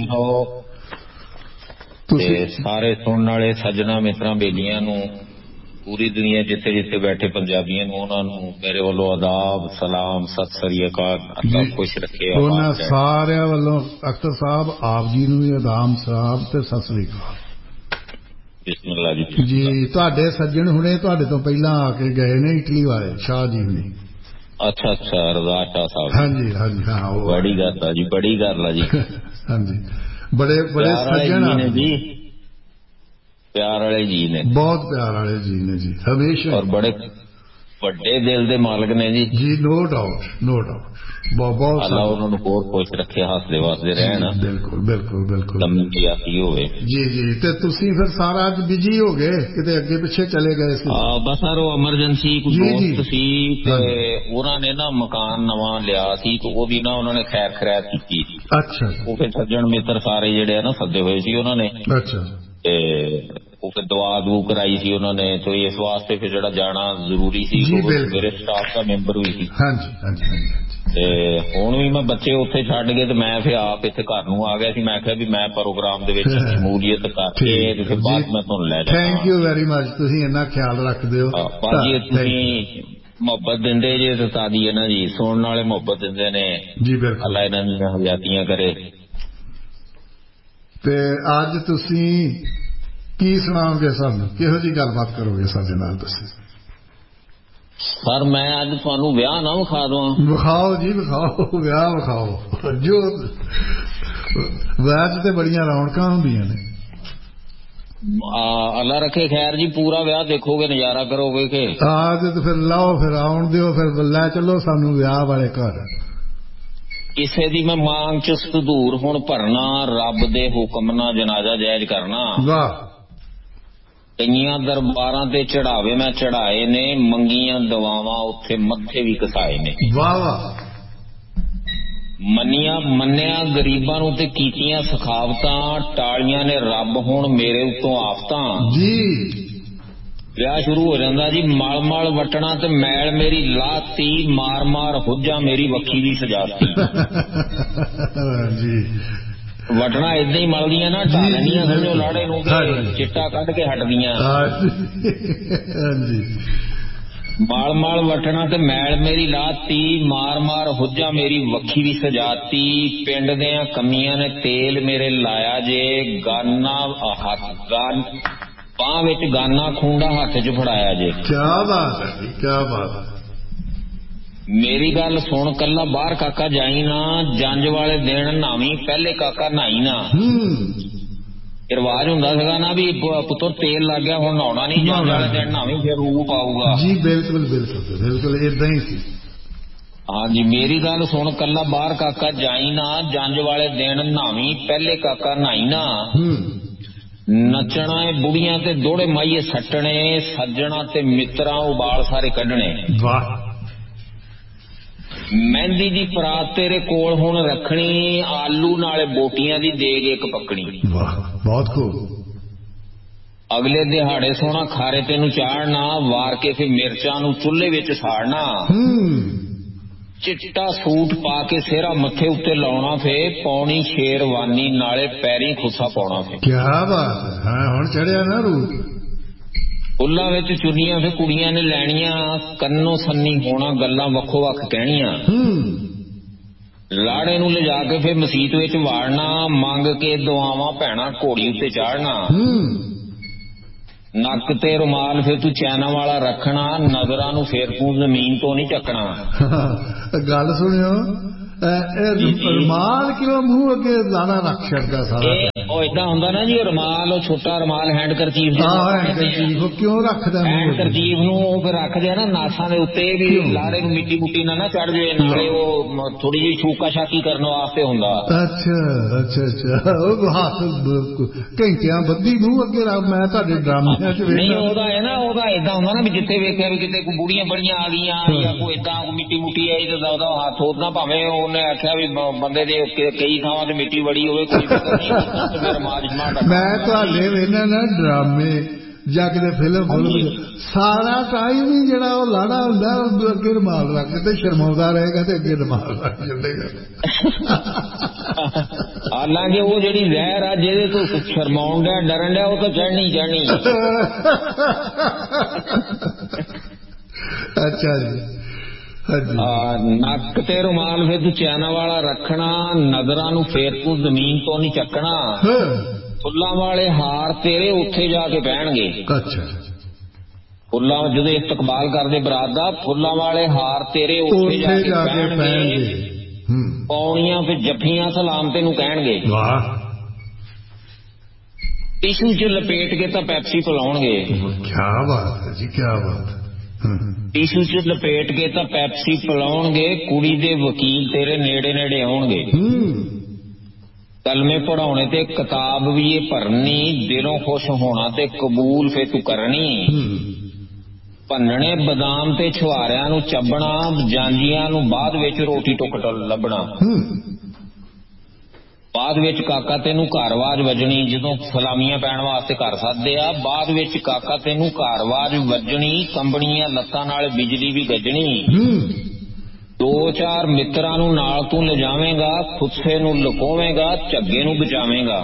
सारे सुनने वाले सज्जना मित्रा बेलियां नूं पूरी दुनिया जिथे जिथे बैठे पंजाबियों नूं उन्हां नूं मेरे वालों आदाब सलाम सत श्री अकाल। अल्लाह खुश रखे उन्हां सारियां वालों अख्तर साहब आप जी नूं भी आदाब सलाम ते सत श्री अकाल। बिस्मिल्लाह जी जी ਤੁਹਾਡੇ सज्जन हुणे ਤੁਹਾਡੇ ਤੋਂ ਪਹਿਲਾਂ ਆ ਕੇ ਗਏ ਨੇ ਇਟਲੀ ਵਾਲੇ ਸ਼ਾਹ ਜੀ ਹੁਣੇ। अच्छा अच्छा रजा शाह साहब। हाँ जी हाँ जी हाँ बड़ी गल है जी बड़ी गल है जी। हाँ जी बड़े बड़े सज्जन ने जी प्यार वाले जी ने बहुत प्यार वाले जी ने जी हमेशा और बड़े ਵੱਡੇ ਦਿਲ ਦੇ ਮਾਲਕ ਨੇ ਜੀ। ਜੀ ਨੋ ਡਾਊਟ ਨੋ ਡਾਊਟ। ਬਹੁਤ ਅੱਲਾ ਉਹਨਾਂ ਨੂੰ ਹੋਰ ਖੁਸ਼ ਰੱਖੇ, ਹੱਸਦੇ ਵਸਦੇ ਰਹਿਣ। ਬਿਲਕੁਲ ਬਿਲਕੁਲ ਬਿਲਕੁਲ ਲੰਮੀ ਹੋਵੇ ਜੀ ਜੀ। ਤੇ ਤੁਸੀਂ ਫਿਰ ਸਾਰਾ ਅੱਜ ਬਿਜੀ ਹੋ ਗਏ, ਕਿਤੇ ਅੱਗੇ ਪਿੱਛੇ ਚਲੇ ਗਏ ਸੀ? ਹਾਂ ਬਸ ਸਰ ਉਹ ਐਮਰਜੈਂਸੀ ਕੋਈ ਦੋਸਤ ਸੀ ਤੇ ਉਹਨਾਂ ਨੇ ਨਾ ਮਕਾਨ ਨਵਾਂ ਲਿਆ ਸੀ ਤੇ ਉਹਦੀ ਨਾ ਉਹਨਾਂ ਨੇ ਖੈਰ ਖੈਰਾਤ ਕੀਤੀ। ਅੱਛਾ। ਉਹ ਫਿਰ ਸੱਜਣ ਮਿੱਤਰ ਸਾਰੇ ਜਿਹੜੇ ਆ ਨਾ ਸੱਦੇ ਹੋਏ ਸੀ ਉਹਨਾਂ ਨੇ। ਅੱਛਾ। ਤੇ ਉਹ ਫਿਰ ਦਵਾ ਦਵੂ ਕਰਾਈ ਸੀ ਉਹਨਾਂ ਨੇ, ਤੇ ਇਸ ਵਾਸਤੇ ਫਿਰ ਜਿਹੜਾ ਜਾਣਾ ਜ਼ਰੂਰੀ ਸੀ। ਮੇਰੇ ਸਟਾਫ ਦਾ ਮੈਂਬਰ ਵੀ ਸੀ। ਹਾਂਜੀ ਹਾਂਜੀ ਹਾਂਜੀ। ਤੇ ਹੁਣ ਵੀ ਮੈਂ ਬੱਚੇ ਉੱਥੇ ਛੱਡ ਕੇ ਤੇ ਮੈਂ ਫਿਰ ਆਪ ਇੱਥੇ ਘਰ ਨੂੰ ਆ ਗਿਆ ਸੀ। ਮੈਂ ਕਿਹਾ ਵੀ ਮੈਂ ਪ੍ਰੋਗਰਾਮ ਦੇ ਵਿੱਚ ਸ਼ਮੂਲੀਅਤ ਕਰਕੇ ਤੇ ਫਿਰ ਬਾਅਦ ਮੈਂ ਤੁਹਾਨੂੰ ਲੈ ਜਾਵਾਂ। ਥੈਂਕ ਯੂ ਵੈਰੀ ਮਚ, ਤੁਸੀਂ ਇੰਨਾ ਖਿਆਲ ਰੱਖਦੇ ਹੋ ਭਾਜੀ। ਤੁਸੀਂ ਮੁਹੱਬਤ ਦਿੰਦੇ ਜੇ ਤੇ ਤਾਦੀ ਹੈ ਨਾ ਜੀ, ਸੁਣਨ ਵਾਲੇ ਮੁਹੱਬਤ ਦਿੰਦੇ ਨੇ ਜੀ। ਬਿਲਕੁਲ, ਅੱਲਾ ਇਹਨਾਂ ਦੀਆਂ ਹਜ਼ਾਤੀਆਂ ਕਰੇ। ਤੇ ਅੱਜ ਤੁਸੀਂ ਕੀ ਸੁਣਾਓਗੇ ਸਾਨੂੰ, ਕਿਹੋ ਜਿਹੀ ਗੱਲਬਾਤ ਕਰੋਗੇ ਸਾਡੇ ਨਾਲ ਤੁਸੀਂ? ਸਰ ਮੈਂ ਅੱਜ ਤੁਹਾਨੂੰ ਵਿਆਹ ਨਾ ਵਿਖਾ ਦਵਾਂ? ਵਿਖਾਓ ਜੀ ਵਿਖਾਓ, ਵਿਆਹ ਵਿਖਾਓ। ਜੋ ਵਿਆਹ 'ਚ ਤੇ ਬੜੀਆਂ ਰੌਣਕਾਂ ਹੁੰਦੀਆਂ ਨੇ। ਅੱਲਾ ਰੱਖੇ ਖੈਰ ਜੀ, ਪੂਰਾ ਵਿਆਹ ਦੇਖੋਗੇ, ਨਜ਼ਾਰਾ ਕਰੋਗੇ ਕਿ? ਹਾਂ ਤੇ ਫਿਰ ਲਾਓ, ਫਿਰ ਆਉਣ ਦਿਓ, ਫਿਰ ਲੈ ਚਲੋ ਸਾਨੂੰ ਵਿਆਹ ਵਾਲੇ ਘਰ। ਕਿਸੇ ਦੀ ਮੈਂ ਮਾਂਗ 'ਚ ਸੰਧੂਰ ਹੁਣ ਭਰਨਾ, ਰੱਬ ਦੇ ਹੁਕਮ ਨਾਲ ਜਨਾਜ਼ਾ ਜਾਇਜ਼ ਕਰਨਾ। ਵਾਹ। ਕਈਆਂ ਦਰਬਾਰਾਂ ਤੇ ਚੜਾਵੇ ਮੈਂ ਚੜਾਏ ਨੇ, ਮੰਗੀਆਂ ਦਵਾਵਾਂ ਉੱਥੇ ਮੱਥੇ ਵੀ ਘਸਾਏ ਨੇ। ਵਾਹ ਵਾਹ। ਮੰਨਿਆ ਮੰਨਿਆ ਗਰੀਬਾਂ ਨੂੰ ਤੇ ਕੀਤੀਆਂ ਸਖਾਵਤਾਂ, ਟਾਲੀਆਂ ਨੇ ਰੱਬ ਹੁਣ ਮੇਰੇ ਉੱਤੋਂ ਆਫਤਾਂ ਜੀ। ਵਿਆਹ ਸ਼ੁਰੂ ਹੋ ਜਾਂਦਾ ਜੀ। ਮਲ ਮਲ ਵਟਣਾ ਤੇ ਮੈਲ ਮੇਰੀ ਲਾਤੀ, ਮਾਰ ਮਾਰ ਹੁੱਜਾਂ ਮੇਰੀ ਵੱਖੀ ਦੀ ਸਜਾਤੀ। ਜੀ। ਵਟਣਾ ਏਦਾਂ ਹੀ ਮਲਦੀਆਂ ਨਾ, ਢਾ ਲੈਣੀਆਂ ਸਮਝੋ ਲਾੜੇ ਨੂੰ, ਚਿੱਟਾ ਕੱਢ ਕੇ ਹਟਦੀਆਂ। ਮਾਲ ਮਾਲ ਵਟਣਾ ਤੇ ਮੈਲ ਮੇਰੀ ਲਾਤੀ, ਮਾਰ ਮਾਰ ਹੁੱਜਾਂ ਮੇਰੀ ਵੱਖੀ ਦੀ ਸਜਾਤੀ। ਪਿੰਡ ਦਿਆਂ ਕਮੀਆਂ ਨੇ ਤੇਲ ਮੇਰੇ ਲਾਇਆ ਜੇ, ਗਾਨਾ ਹੱਥ ਗਾਨ ਬਾਂਹ ਵਿੱਚ ਗਾਨਾ ਖੂੰਡਾ ਹੱਥ 'ਚ ਫੜਾਇਆ ਜੇ। ਕਿਆ ਬਾਤ ਹੈ ਜੀ, ਕਿਆ ਬਾਤ ਹੈ। ਮੇਰੀ ਗੱਲ ਸੁਣ ਕੱਲਾ ਬਾਹਰ ਕਾਕਾ ਜਾਈ ਨਾ, ਜੰਜ ਵਾਲੇ ਦਿਨ ਨਾਵੀਂ ਪਹਿਲੇ ਕਾਕਾ ਨਹਾਈ ਨਾ। ਰਿਵਾਜ ਹੁੰਦਾ ਸੀਗਾ ਨਾ ਵੀ ਪੁੱਤਰ ਤੇਲ ਲੱਗ ਗਿਆ ਹੁਣ ਨਹਾਉਣਾ ਨਹੀਂ, ਜੰਜ ਵਾਲੇ ਦਿਨ ਨਾਵੀਂ ਫਿਰ ਰੂਪ ਆਊਗਾ ਜੀ। ਬਿਲਕੁਲ ਬਿਲਕੁਲ ਬਿਲਕੁਲ ਏਦਾਂ ਹੀ ਸੀ। ਹਾਂਜੀ ਮੇਰੀ ਗੱਲ ਸੁਣ ਕੱਲਾ ਬਾਹਰ ਕਾਕਾ ਜਾਈ ਨਾ, ਜੰਜ ਵਾਲੇ ਦਿਨ ਨਾਵੀਂ ਪਹਿਲੇ ਕਾਕਾ ਨਹਾਈ ਨਾ। ਨੱਚਣਾ ਏ ਬੁੜੀਆਂ ਤੇ ਦੋੜੇ ਮਾਈਏ ਸੱਟਣੇ, ਸੱਜਣਾ ਤੇ ਮਿੱਤਰਾਂ ਉਬਾਲ ਸਾਰੇ ਕੱਢਣੇ। ਵਾਹ। ਮਹਿੰਦੀ ਦੀ ਪਰਾਤ ਤੇਰੇ ਕੋਲ ਹੁਣ ਰੱਖਣੀ, ਆਲੂ ਨਾਲੇ ਬੋਟੀਆਂ ਦੀ ਦੇਗ ਇੱਕ ਪੱਕਣੀ। ਵਾਹ ਬਹੁਤ ਖੂਬ। ਅਗਲੇ ਦਿਹਾੜੇ ਸੋਹਣਾ ਖਾਰੇ ਤੈਨੂੰ ਚਾੜਨਾ, ਵਾਰ ਕੇ ਫਿਰ ਮਿਰਚਾਂ ਨੂੰ ਚੁੱਲ੍ਹੇ ਵਿੱਚ ਸਾੜਨਾ। ਚਿੱਟਾ ਸੂਟ ਪਾ ਕੇ ਸਿਹਰਾ ਮੱਥੇ ਉੱਤੇ ਲਾਉਣਾ, ਫੇ ਪੌਣੀ ਸ਼ੇਰਵਾਨੀ ਨਾਲੇ ਪੈਰੀ ਖੁੱਸਾ ਪਾਉਣਾ। ਫੇ ਕਿਆ ਬਾਤ ਹੈ, ਹੁਣ ਚੜਿਆ ਨਾ ਰੂਪ। ਫੁੱਲਾਂ ਵਿੱਚ ਚੁੰਨੀਆਂ ਫੇ ਕੁੜੀਆਂ ਨੇ ਲੈਣੀਆਂ, ਕੰਨੋਂ ਸੰਨੀ ਹੋਣਾ ਗੱਲਾਂ ਵੱਖੋ ਵੱਖ ਕਹਿਣੀਆਂ। ਲਾੜੇ ਨੂੰ ਲਿਜਾ ਕੇ ਫੇ ਮਸੀਤ ਵਿੱਚ ਵਾੜਨਾ, ਮੰਗ ਕੇ ਦੁਆਵਾਂ ਭੈਣਾ ਘੋੜੀ ਉੱਤੇ ਚਾੜਨਾ। ਨੱਕ ਤੇ ਰੁਮਾਲ ਫੇ ਤੂੰ ਚੈਨਾ ਵਾਲਾ ਰੱਖਣਾ, ਨਜ਼ਰਾਂ ਨੂੰ ਫੇਰ ਤੂੰ ਜ਼ਮੀਨ ਤੋਂ ਨਹੀਂ ਚੱਕਣਾ। ਗੱਲ ਸੁਣਿਓ, ਰੁਮਾਲ ਕਿਉਂ ਮੂੰਹ ਅੱਗੇ ਲਾਣਾ ਰੱਖ ਛੱਡਦਾ ਸਾਰਾ? ਉਹ ਏਦਾਂ ਹੁੰਦਾ ਨਾ ਜੀ, ਉਹ ਰੁਮਾਲ, ਉਹ ਛੋਟਾ ਰੁਮਾਲ ਹੈਂਡ ਕਰਚੀਫ ਕਿਉਂ ਰੱਖਦਾ? ਹੈਂਡ ਕਰਚੀਫ ਨੂੰ ਉਹ ਫਿਰ ਰੱਖਦੇ ਆ ਨਾ ਨਾਸਾਂ ਦੇ ਉੱਤੇ, ਵੀ ਲਾੜੇ ਨੂੰ ਮਿੱਟੀ ਮੁੱਟੀ ਨਾ ਨਾ ਚੜ ਜਾਵੇ, ਨਾਲੇ ਉਹ ਥੋੜੀ ਜਿਹੀ ਛੂਕਾ ਛਾਕੀ ਕਰਨ ਵਾਸਤੇ ਹੁੰਦਾ। ਅੱਛਾ ਅੱਛਾ ਅੱਛਾ। ਉਹ ਹੱਥ ਘੰਟਿਆਂ ਬੱਧੀ ਮੂੰਹ ਅੱਗੇ ਰੱਖ। ਮੈਂ ਤੁਹਾਡੇ ਡਰਾਮਿਆਂ ਚ ਵੇਖਿਆ ਨਹੀਂ, ਉਹਦਾ ਹੈ ਨਾ, ਉਹਦਾ ਏਦਾਂ ਹੁੰਦਾ ਨਾ ਵੀ ਜਿੱਥੇ ਵੇਖਿਆ ਵੀ ਕਿਤੇ ਕੋਈ ਬੁੜੀਆਂ ਬੜੀਆਂ ਆ ਗਈਆਂ ਜਾਂ ਕੋਈ ਏਦਾਂ ਮਿੱਟੀ ਮੁੱਟੀ ਆਈ ਤੇ ਉਹਦਾ ਹੱਥ ਉਦਾਂ, ਭਾਵੇਂ ਉਹਨੇ ਆਖਿਆ ਵੀ ਬੰਦੇ ਦੇ ਕਈ ਥਾਵਾਂ ਤੇ ਮਿੱਟੀ ਵੜੀ ਹੋਵੇ, ਕੋਈ ਫਿਕਰ ਨਹੀਂ। ਮੈਂ ਤੁਹਾਡੇ ਵੇਖਣਾ ਨਾ ਡਰਾਮੇ ਜਾਂ ਕਿਤੇ ਫਿਲਮ ਫੁਲਮ, ਸਾਰਾ ਟਾਈਮ ਹੀ ਜਿਹੜਾ ਉਹ ਲਾੜਾ ਹੁੰਦਾ ਉਹ ਅੱਗੇ ਰੁਮਾਲ ਰੱਖ ਕੇ ਸ਼ਰਮਾਉਂਦਾ ਰਹੇਗਾ ਤੇ ਅੱਗੇ ਰੁਮਾਲ ਰੱਖ ਚੱਲੇਗਾ। ਹਾਲਾਂਕਿ ਉਹ ਜਿਹੜੀ ਜ਼ਹਿਰ ਆ ਜਿਹਦੇ ਤੋਂ ਸ਼ਰਮਾਉਣ ਡਿਆ ਡਰਨ ਡਿਆ, ਉਹ ਤਾਂ ਚੜ੍ਹਨੀ ਚੜ੍ਹਨੀ। ਅੱਛਾ ਜੀ। ਨੱਕ ਤੇ ਰੁਮਾਲ ਫੇਰ ਤੂੰ ਚੈਨਾ ਵਾਲਾ ਰੱਖਣਾ, ਨਜ਼ਰਾਂ ਨੂੰ ਫੇਰ ਤੂੰ ਜ਼ਮੀਨ ਤੋਂ ਨਹੀਂ ਚੱਕਣਾ। ਫੁੱਲਾਂ ਵਾਲੇ ਹਾਰ ਤੇਰੇ ਉੱਥੇ ਜਾ ਕੇ ਪੈਣਗੇ। ਅੱਛਾ। ਫੁੱਲਾਂ ਜਦੋਂ ਇਸਤਕਬਾਲ ਕਰਦੇ ਬਰਾਤ ਦਾ, ਫੁੱਲਾਂ ਵਾਲੇ ਹਾਰ ਤੇਰੇ ਉੱਥੇ ਜਾ ਕੇ ਪੈਣਗੇ। ਪੌਣੀਆਂ ਫਿਰ ਜੱਫੀਆਂ ਸਲਾਮ ਤੈਨੂੰ ਕਹਿਣਗੇ। ਵਾਹ। ਟਿਸ਼ੂ ਚ ਲਪੇਟ ਕੇ ਤਾਂ ਪੈਪਸੀ ਪਿਲਾਉਣਗੇ। ਕਿਆ ਬਾਤ ਹੈ ਜੀ, ਕਿਆ ਬਾਤ। ਟਿਸ਼ੂ ਚ ਲਪੇਟ ਕੇ ਤਾਂ ਪੈਪਸੀ ਪਿਲਾਉਣਗੇ, ਕੁੜੀ ਦੇ ਵਕੀਲ ਤੇਰੇ ਨੇੜੇ ਨੇੜੇ ਆਉਣਗੇ। ਕਲਮੇ ਪੜਾਉਣੇ ਤੇ ਕਿਤਾਬ ਵੀ ਇਹ ਭਰਨੀ, ਦਿਲੋਂ ਖੁਸ਼ ਹੋਣਾ ਤੇ ਕਬੂਲ ਫੇ ਤੂੰ ਕਰਨੀ। ਭੰਨਣੇ ਬਦਾਮ ਤੇ ਛੁਹਾਰਿਆਂ ਨੂੰ ਚੱਬਣਾ, ਜਾਂਜੀਆਂ ਨੂੰ ਬਾਅਦ ਵਿੱਚ ਰੋਟੀ ਟੁੱਕ ਲੱਭਣਾ। ਬਾਅਦ ਵਿੱਚ ਕਾਕਾ ਤੈਨੂੰ ਘਰਵਾਜ ਵੱਜਣੀ, ਜਦੋਂ ਸਲਾਮੀਆਂ ਪੈਣ ਵਾਸਤੇ ਘਰ ਸੱਦਦੇ ਆ, ਬਾਅਦ ਵਿੱਚ ਕਾਕਾ ਤੈਨੂੰ ਘਰਵਾਜ ਵੱਜਣੀ, ਕੰਬਣੀਆਂ ਲੱਤਾਂ ਨਾਲ ਬਿਜਲੀ ਵੀ ਗੱਜਣੀ। ਦੋ ਚਾਰ ਮਿੱਤਰਾਂ ਨੂੰ ਨਾਲ ਤੂੰ ਲਿਜਾਵੇਂਗਾ, ਖੁੱਸੇ ਨੂੰ ਲੁਕੋਵੇਂਗਾ, ਝੱਗੇ ਨੂੰ ਬਚਾਵੇਂਗਾ।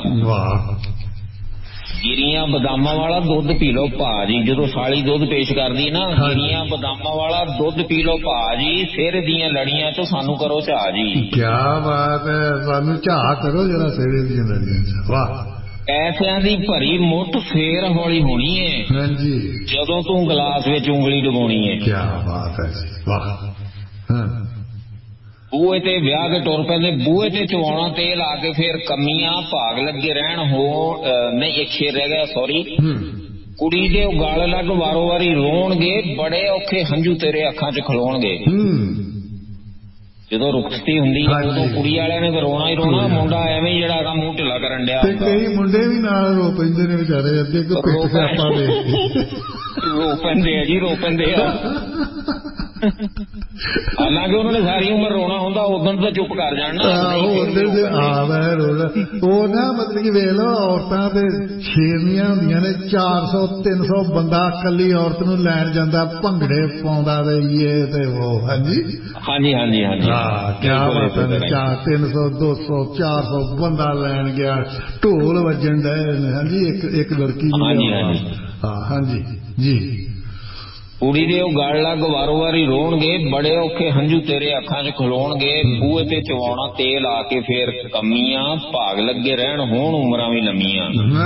ਗਿਰੀਆਂ ਬਦਾਮਾਂ ਵਾਲਾ ਦੁੱਧ ਪੀ ਲੋ ਭਾਜੀ, ਜਦੋਂ ਸਾਲੀ ਦੁੱਧ ਪੇਸ਼ ਕਰਦੀ ਨਾ, ਗਿਰੀਆਂ ਬਦਾਮਾਂ ਵਾਲਾ ਦੁੱਧ ਪੀ ਲੋ ਭਾਜੀ, ਸਿਰ ਦੀਆਂ ਲੜੀਆਂ ਚੋਂ ਸਾਨੂੰ ਕਰੋ ਝਾਹ ਜੀ। ਕਿਆ ਬਾਤ ਹੈ, ਸਾਨੂੰ ਝਾਹ ਕਰੋ ਜਰਾ ਸਿਰ ਦੀਆਂ ਲੜੀਆਂ ਚ। ਵਾਹ। ਪੈਸਿਆਂ ਦੀ ਭਰੀ ਮੁੱਠ ਫੇਰ ਹੌਲੀ ਹੋਣੀ ਏ, ਹਾਂਜੀ, ਜਦੋਂ ਤੂੰ ਗਲਾਸ ਵਿੱਚ ਉਂਗਲੀ ਡੁਬਾਉਣੀ ਏ। ਕਿਆ ਬਾਤ ਹੈ ਜੀ, ਵਾਹ। ਬੂਹੇ ਤੇ ਵਿਆਹ ਕੇ ਟੁਰ ਪੈਂਦੇ, ਬੂਹੇ ਤੇ ਚਵਾਉਣਾ ਤੇਲ ਆ ਕੇ ਫੇਰ ਕਮੀਆਂ ਭਾਗ ਲੱਗੇ ਰਹਿਣ ਹੋ। ਨਹੀਂ, ਇੱਕ ਸ਼ੇਰ ਰਹਿ ਗਿਆ, ਸੌਰੀ। ਕੁੜੀ ਦੇ ਉਹ ਗਲ ਲੱਗ ਵਾਰੋ ਵਾਰੀ ਰੋਣਗੇ, ਬੜੇ ਔਖੇ ਹੰਝੂ ਤੇਰੇ ਅੱਖਾਂ ਚ ਖਲੋਣਗੇ। ਜਦੋਂ ਰੁਖਸਤੀ ਹੁੰਦੀ ਹੈ ਉਦੋਂ ਕੁੜੀ ਵਾਲਿਆਂ ਨੇ ਰੋਣਾ ਹੀ ਰੋਣਾ, ਮੁੰਡਾ ਐਵੇਂ ਜਿਹੜਾ ਹੈਗਾ ਮੂੰਹ ਢਿੱਲਾ ਕਰਨ ਡਿਆ। ਕਈ ਮੁੰਡੇ ਵੀ ਨਾਲ ਰੋ ਪੈਂਦੇ ਨੇ ਵਿਚਾਰੇ, ਅੱਗੇ ਪਿੱਠ ਸਿਆਪਾ ਦੇ ਰੋ ਪੈਂਦੇ ਆ ਜੀ, ਰੋ ਪੈਂਦੇ ਆ। ਹਾਲਾਂਕਿ ਉਹਨਾਂ ਨੇ ਸਾਰੀ ਉਮਰ ਰੋਣਾ ਹੁੰਦਾ, ਉਦੋਂ ਤਾਂ ਚੁੱਪ ਕਰ ਜਾਣਾ। ਉਹ ਨਾ ਮਤਲਬ ਕਿ ਵੇਖ ਲਓ, ਔਰਤਾਂ ਤੇ ਸ਼ੇਰਨੀਆਂ ਹੁੰਦੀਆਂ ਨੇ, ਚਾਰ ਸੌ ਤਿੰਨ ਸੌ ਬੰਦਾ ਇਕੱਲੀ ਔਰਤ ਨੂੰ ਲੈਣ ਜਾਂਦਾ, ਭੰਗੜੇ ਪਾਉਂਦਾ ਤੇ ਇਹ ਤੇ ਉਹ। ਹਾਂਜੀ ਹਾਂਜੀ ਹਾਂਜੀ ਹਾਂਜੀ, ਹਾਂ, ਕਿਆ ਬਾਤ ਹੈ। ਚਾਰ ਤਿੰਨ ਸੌ ਦੋ ਸੌ ਚਾਰ ਸੌ ਬੰਦਾ ਲੈਣ ਗਿਆ, ਢੋਲ ਵੱਜਣ ਡਏ ਨੇ। ਹਾਂਜੀ, ਇੱਕ ਇੱਕ ਲੜਕੀ। ਹਾਂ ਹਾਂਜੀ ਜੀ। ਕੁੜੀ ਦੇ ਉਹ ਗਲ ਲੱਗ ਵਾਰੋ ਵਾਰੀ ਰੋਣਗੇ, ਬੜੇ ਔਖੇ ਹੰਝੂ ਤੇਰੇ ਅੱਖਾਂ ਚ ਖਲੋਣਗੇ। ਬੂਹੇ ਤੇ ਚਵਾਉਣਾ ਤੇਲ ਆ ਕੇ ਫੇਰ ਕਮੀਆਂ, ਭਾਗ ਲੱਗੇ ਰਹਿਣ ਹੋਣ ਉਮਰਾਂ ਵੀ ਲੰਮੀਆਂ।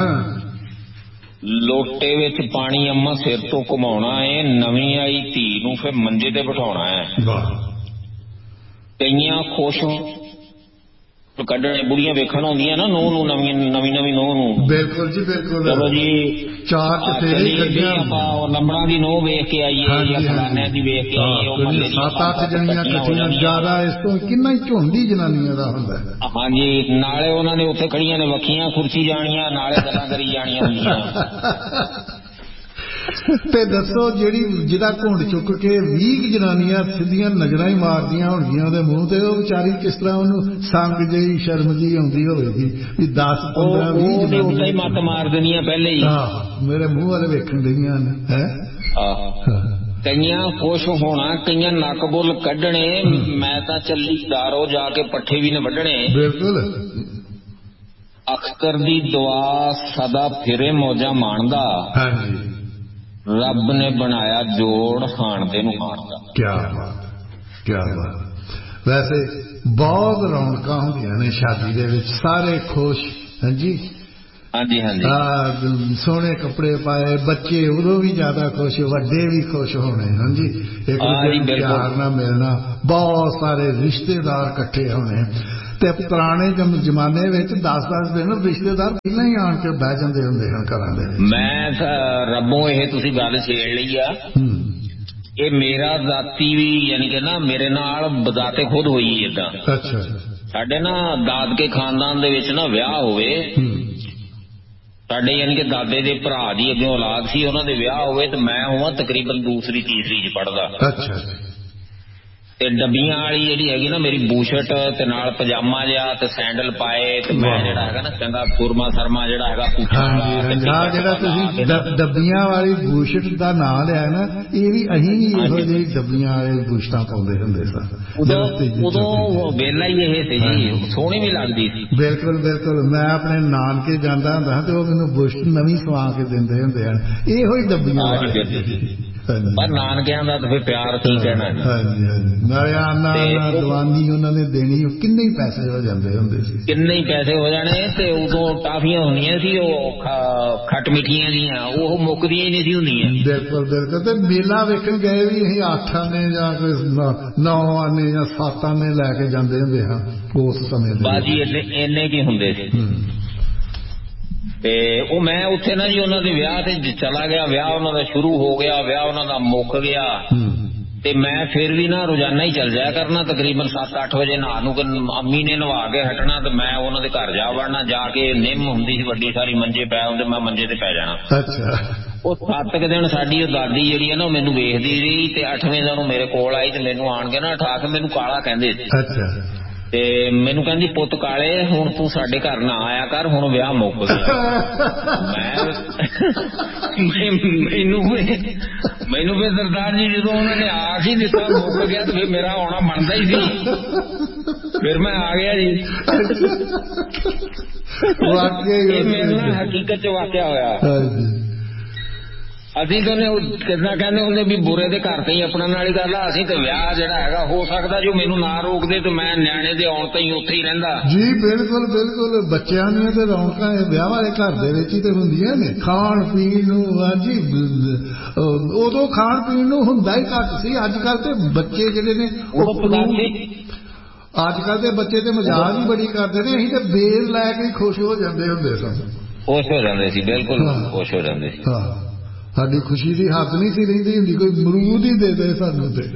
ਲੋਟੇ ਵਿੱਚ ਪਾਣੀ ਅੰਮਾ ਸਿਰ ਤੋਂ ਘੁਮਾਉਣਾ ਏ, ਨਵੀਂ ਆਈ ਧੀ ਨੂੰ ਫੇਰ ਮੰਜੇ ਤੇ ਬਿਠਾਉਣਾ ਹੈ। ਕਈਆਂ ਖੁਸ਼ ਕੱਢਣੇ, ਬੁੜੀਆਂ ਵੇਖਣ ਆਉਂਦੀਆਂ ਨਾ ਨੂੰਹ ਨੂੰ, ਨਵੀਂ ਨਵੀਂ ਨਵੀਂ ਨੂੰਹ ਨੂੰ। ਬਿਲਕੁਲ ਜੀ ਬਿਲਕੁਲ। ਚਲੋ ਜੀ, ਚਾਰ ਆਪਾਂ ਲੰਬੜਾਂ ਦੀ ਨੂੰਹ ਵੇਖ ਕੇ ਆਈਏ ਜਾਂ ਫਲਾਨਿਆਂ ਦੀ ਵੇਖ ਕੇ ਆਈਏ। ਸੱਤ ਅੱਠ ਜਣੀਆਂ ਇਕੱਠੀਆਂ, ਜ਼ਿਆਦਾ ਇਸ ਤੋਂ ਕਿੰਨਾ ਹੀ ਝੁੰਡੀ ਜਨਾਨੀਆਂ ਦਾ ਹੁੰਦਾ। ਹਾਂਜੀ, ਨਾਲੇ ਉਹਨਾਂ ਨੇ ਉੱਥੇ ਖੜੀਆਂ ਨੇ ਵੱਖੀਆਂ ਖੁਰਚੀ ਜਾਣੀਆਂ, ਨਾਲੇ ਗੱਲਾਂ ਕਰੀ ਜਾਣੀਆਂ ਹੁੰਦੀਆਂ। ਤੇ ਦੱਸੋ, ਜਿਹੜੀ ਜਿਹਦਾ ਘੁੰਡ ਚੁੱਕ ਕੇ ਵੀਹ ਜਨਾਨੀਆਂ ਸਿੱਧੀਆਂ ਨਜ਼ਰਾਂ ਹੀ ਮਾਰਦੀਆਂ ਹੋਣਗੀਆਂ ਉਹਦੇ ਮੂੰਹ ਤੇ, ਉਹ ਵਿਚਾਰੀ ਕਿਸ ਤਰ੍ਹਾਂ ਉਹਨੂੰ ਸੰਗ ਜਿਹੀ ਸ਼ਰਮ ਜਿਹੀ ਆਉਂਦੀ ਹੋਵੇਗੀ ਵੀ ਦਸ ਪੰਦਰਾਂ ਵੀਹ ਜਨਾਨੀਆਂ ਹੀ ਮੱਤ ਮਾਰ ਦੇਣੀਆਂ ਪਹਿਲੇ ਹੀ। ਹਾਂ, ਮੇਰੇ ਮੂੰਹ ਵਾਲੇ ਵੇਖਣ ਡਈਆਂ ਨੇ। ਹੈ ਕਈਆਂ ਖੁਸ਼ ਹੋਣਾ, ਕਈਆਂ ਨੱਕ ਬੁੱਲ ਕੱਢਣੇ, ਮੈਂ ਤਾਂ ਚੱਲੀ ਦਾਰੋ ਜਾ ਕੇ ਪੱਠੇ ਵੀ ਨੇ ਵੱਢਣੇ। ਬਿਲਕੁਲ। ਅਖਤਰ ਦੀ ਦੁਆ ਸਦਾ ਫਿਰੇ ਮੌਜਾਂ ਮਾਣਦਾ, ਹਾਂਜੀ, ਰੱਬ ਨੇ ਬਣਾਇਆ ਜੋੜ ਹਾਣਦੇ ਨੂੰ ਹਾਣਦਾ। ਕਿਆ ਬਾਤ, ਕਿਆ ਬਾਤ। ਵੈਸੇ ਬਹੁਤ ਰੌਣਕਾਂ ਹੁੰਦੀਆਂ ਨੇ ਸ਼ਾਦੀ ਦੇ ਵਿੱਚ, ਸਾਰੇ ਖੁਸ਼। ਹਾਂਜੀ ਹਾਂਜੀ ਹਾਂਜੀ, ਸੋਹਣੇ ਕੱਪੜੇ ਪਾਏ, ਬੱਚੇ ਉਦੋਂ ਵੀ ਜ਼ਿਆਦਾ ਖੁਸ਼, ਵੱਡੇ ਵੀ ਖੁਸ਼ ਹੋਣੇ। ਹਾਂਜੀ, ਇੱਕ ਦੂਜੇ ਨੂੰ ਪਿਆਰ ਨਾਲ ਮਿਲਣਾ, ਬਹੁਤ ਸਾਰੇ ਰਿਸ਼ਤੇਦਾਰ ਇਕੱਠੇ ਹੋਣੇ। ਤੇ ਪੁਰਾਣੇ ਜ਼ਮਾਨੇ ਵਿੱਚ ਦਸ ਦਸ ਦਿਨ ਰਿਸ਼ਤੇਦਾਰ ਪਹਿਲਾਂ ਹੀ ਆਣ ਕੇ ਬਹਿ ਜਾਂਦੇ ਹੁੰਦੇ ਹਨ ਘਰਾਂ ਦੇ ਵਿੱਚ। ਮੈਂ ਰੱਬੋਂ ਇਹ ਤੁਸੀਂ ਗੱਲ ਛੇੜ ਲਈ ਆ, ਇਹ ਮੇਰਾ ਦਾਤੀ ਵੀ ਯਾਨੀ ਕਿ ਨਾ ਮੇਰੇ ਨਾਲ ਬਦਾਤੇ ਖੁਦ ਹੋਈ ਏਦਾਂ। ਅੱਛਾ। ਸਾਡੇ ਨਾ ਦਾਦਕੇ ਖਾਨਦਾਨ ਦੇ ਵਿੱਚ ਨਾ ਵਿਆਹ ਹੋਵੇ, ਸਾਡੇ ਯਾਨੀ ਕਿ ਦਾਦੇ ਦੇ ਭਰਾ ਦੀ ਅੱਗੇ ਔਲਾਦ ਸੀ, ਉਹਨਾਂ ਦੇ ਵਿਆਹ ਹੋਵੇ ਤੇ ਮੈਂ ਹੋਵਾਂ ਤਕਰੀਬਨ ਦੂਸਰੀ ਤੀਸਰੀ ਚ ਪੜ੍ਹਦਾ। ਅੱਛਾ। ਤੇ ਡੱਬੀਆਂ ਵਾਲੀ ਜਿਹੜੀ ਹੈਗੀ ਨਾ ਮੇਰੀ ਬੂਸ਼ਟ ਤੇ ਨਾਲ ਪਜਾਮਾ ਜਿਹਾ ਤੇ ਸੈਂਡਲ ਪਾਏ, ਤੇ ਮੈਂ ਜਿਹੜਾ ਹੈਗਾ ਨਾ ਚੰਗਾ ਕੁਰਮਾ ਸਰਮਾ ਜਿਹੜਾ ਹੈਗਾ। ਹਾਂ, ਜਿਹੜਾ ਤੁਸੀਂ ਡੱਬੀਆਂ ਵਾਲੀ ਬੂਸ਼ਟ ਦਾ ਨਾਂ ਲਿਆ ਨਾ, ਇਹ ਵੀ ਅਸੀਂ ਵੀ ਇਹੋ ਜਿਹੀ ਡੱਬੀਆਂ ਵਾਲੇ ਬੂਸ਼ਟਾਂ ਪਾਉਂਦੇ ਹੁੰਦੇ ਸਾਂ। ਉਦੋਂ ਵੇਲਾ ਹੀ ਇਹ ਸੀ ਜੀ, ਸੋਹਣੀ ਵੀ ਲੱਗਦੀ ਸੀ। ਬਿਲਕੁਲ ਬਿਲਕੁਲ। ਮੈਂ ਆਪਣੇ ਨਾਨਕੇ ਜਾਂਦਾ ਹੁੰਦਾ ਤੇ ਉਹ ਮੈਨੂੰ ਬੂਸ਼ਟ ਨਵੀਂ ਸਵਾ ਕੇ ਦਿੰਦੇ ਹੁੰਦੇ ਹਨ, ਇਹੋ ਹੀ ਡੱਬੀਆਂ ਵਾਲੇ। ਪਰ ਨਾਨਕਿਆਂ ਦਾ ਤਾਂ ਫਿਰ ਪਿਆਰ ਕੀ ਕਹਿਣਾ। ਹਾਂਜੀ ਹਾਂਜੀ, ਨਾਲੇ ਆਨਾ ਦਵਾਨੀ ਉਹਨਾਂ ਨੇ ਦੇਣੀ, ਕਿੰਨੇ ਹੀ ਪੈਸੇ ਹੋ ਜਾਂਦੇ ਹੁੰਦੇ ਸੀ। ਕਿੰਨੇ ਹੀ ਪੈਸੇ ਹੋ ਜਾਣੇ। ਤੇ ਉਦੋਂ ਟਾਫੀਆਂ ਹੁੰਦੀਆਂ ਸੀ ਉਹ ਖੱਟ ਮਿੱਠੀਆਂ ਦੀਆਂ, ਉਹ ਮੁੱਕਦੀਆਂ ਹੀ ਨਹੀਂ ਸੀ ਹੁੰਦੀਆਂ। ਬਿਲਕੁਲ ਬਿਲਕੁਲ। ਤੇ ਮੇਲਾ ਵੇਖਣ ਗਏ ਵੀ ਅਸੀਂ ਅੱਠ ਆਨੇ ਜਾਂ ਨੌ ਆਨੇ ਜਾਂ ਸੱਤ ਆਨੇ ਲੈ ਕੇ ਜਾਂਦੇ ਹੁੰਦੇ ਹਾਂ ਉਸ ਸਮੇਂ ਦੇ। ਬਾਜੀ ਇੰਨੇ ਕੀ ਹੁੰਦੇ ਸੀ। ਤੇ ਉਹ ਮੈਂ ਉੱਥੇ ਨਾ ਜੀ ਉਹਨਾਂ ਦੇ ਵਿਆਹ ਤੇ ਚਲਾ ਗਿਆ, ਵਿਆਹ ਉਹਨਾਂ ਦਾ ਸ਼ੁਰੂ ਹੋ ਗਿਆ, ਵਿਆਹ ਉਹਨਾਂ ਦਾ ਮੁੱਕ ਗਿਆ ਤੇ ਮੈਂ ਫਿਰ ਵੀ ਨਾ ਰੋਜ਼ਾਨਾ ਹੀ ਚੱਲ ਜਾਇਆ ਕਰਨਾ, ਤਕਰੀਬਨ ਸੱਤ ਅੱਠ ਵਜੇ ਨਹਾ ਨੂੰ ਅੰਮੀ ਨੇ ਨਵਾ ਕੇ ਹਟਣਾ ਤੇ ਮੈਂ ਉਹਨਾਂ ਦੇ ਘਰ ਜਾ ਵੜਨਾ, ਜਾ ਕੇ ਨਿੰਮ ਹੁੰਦੀ ਸੀ ਵੱਡੀ ਸਾਰੀ, ਮੰਜੇ ਪੈ ਹੁੰਦੇ, ਮੈਂ ਮੰਜੇ ਤੇ ਪੈ ਜਾਣਾ। ਅੱਛਾ। ਉਹ ਸੱਤ ਕੁ ਦਿਨ ਸਾਡੀ ਉਹ ਦਾਦੀ ਜਿਹੜੀ ਹੈ ਨਾ ਉਹ ਮੈਨੂੰ ਵੇਖਦੀ ਰਹੀ ਤੇ ਅੱਠਵੇਂ ਦਿਨ ਉਹ ਮੇਰੇ ਕੋਲ ਆਈ ਤੇ ਮੈਨੂੰ ਆਣ ਕੇ ਨਾ ਉਠਾ ਕੇ ਮੈਨੂੰ ਕਾਲਾ ਕਹਿੰਦੇ ਸੀ। ਅੱਛਾ। ਤੇ ਮੈਨੂੰ ਕਹਿੰਦੀ ਪੁੱਤ ਕਾਲੇ ਹੁਣ ਤੂੰ ਸਾਡੇ ਘਰ ਨਾ ਆਇਆ ਕਰ, ਹੁਣ ਵਿਆਹ ਮੁੱਕ ਗਿਆ। ਮੈਂ ਮੈਨੂੰ ਮੈਨੂੰ ਫਿਰ ਸਰਦਾਰ ਜੀ ਜਦੋਂ ਉਹਨਾਂ ਨੇ ਆਖ ਹੀ ਦਿੱਤਾ ਮੁੱਕ ਗਿਆ ਤੇ ਫਿਰ ਮੇਰਾ ਆਉਣਾ ਬਣਦਾ ਹੀ ਸੀ, ਫਿਰ ਮੈਂ ਆ ਗਿਆ ਜੀ। ਇਹ ਮੇਰੇ ਨਾਲ ਹਕੀਕਤ ਚ ਵਾਕਿਆ ਹੋਇਆ। ਅਸੀਂ ਤਾਂ ਕਿੱਦਾਂ ਕਹਿੰਦੇ ਹੁੰਦੇ ਵੀ ਬੁਰੇ ਦੇ ਘਰ ਤੇ ਹੀ ਆਪਣਾ ਨਾਲ ਹੀ ਗੱਲ ਆ, ਅਸੀਂ ਤੇ ਵਿਆਹ ਜਿਹੜਾ ਹੈਗਾ ਹੋ ਸਕਦਾ ਜੋ ਮੈਨੂੰ ਨਾ ਰੋਕਦੇ ਤੇ ਮੈਂ ਨਿਆਣੇ ਦੇ ਆਉਣ ਤੇ ਹੀ ਉੱਥੇ ਹੀ ਰਹਿੰਦਾ ਜੀ। ਬਿਲਕੁਲ ਬਿਲਕੁਲ, ਬੱਚਿਆਂ ਦੀਆਂ ਤੇ ਰੌਣਕਾਂ ਵਿਆਹ ਵਾਲੇ ਘਰ ਦੇ ਵਿੱਚ ਹੀ ਤੇ ਹੁੰਦੀਆਂ ਨੇ, ਖਾਣ ਪੀਣ ਨੂੰ। ਹਾਂਜੀ, ਉਦੋਂ ਖਾਣ ਪੀਣ ਨੂੰ ਹੁੰਦਾ ਹੀ ਘੱਟ ਸੀ, ਅੱਜ ਕੱਲ ਤੇ ਬੱਚੇ ਜਿਹੜੇ ਨੇ ਅੱਜ ਕੱਲ ਦੇ ਬੱਚੇ ਤੇ ਮਜ਼ਾਕ ਹੀ ਬੜੀ ਕਰਦੇ ਨੇ, ਅਸੀਂ ਤੇ ਬੇਰ ਲੈ ਕੇ ਖੁਸ਼ ਹੋ ਜਾਂਦੇ ਹੁੰਦੇ ਸਨ, ਖੁਸ਼ ਹੋ ਜਾਂਦੇ ਸੀ, ਬਿਲਕੁਲ ਖੁਸ਼ ਹੋ ਜਾਂਦੇ ਸੀ। ਸਾਡੀ ਖੁਸ਼ੀ ਦੀ ਹੱਦ ਨਹੀਂ ਸੀ ਰਹਿੰਦੀ ਹੁੰਦੀ, ਕੋਈ ਮਰੂਦ ਹੀ ਦੇ ਦੇ ਸਾਨੂੰ ਤੇ।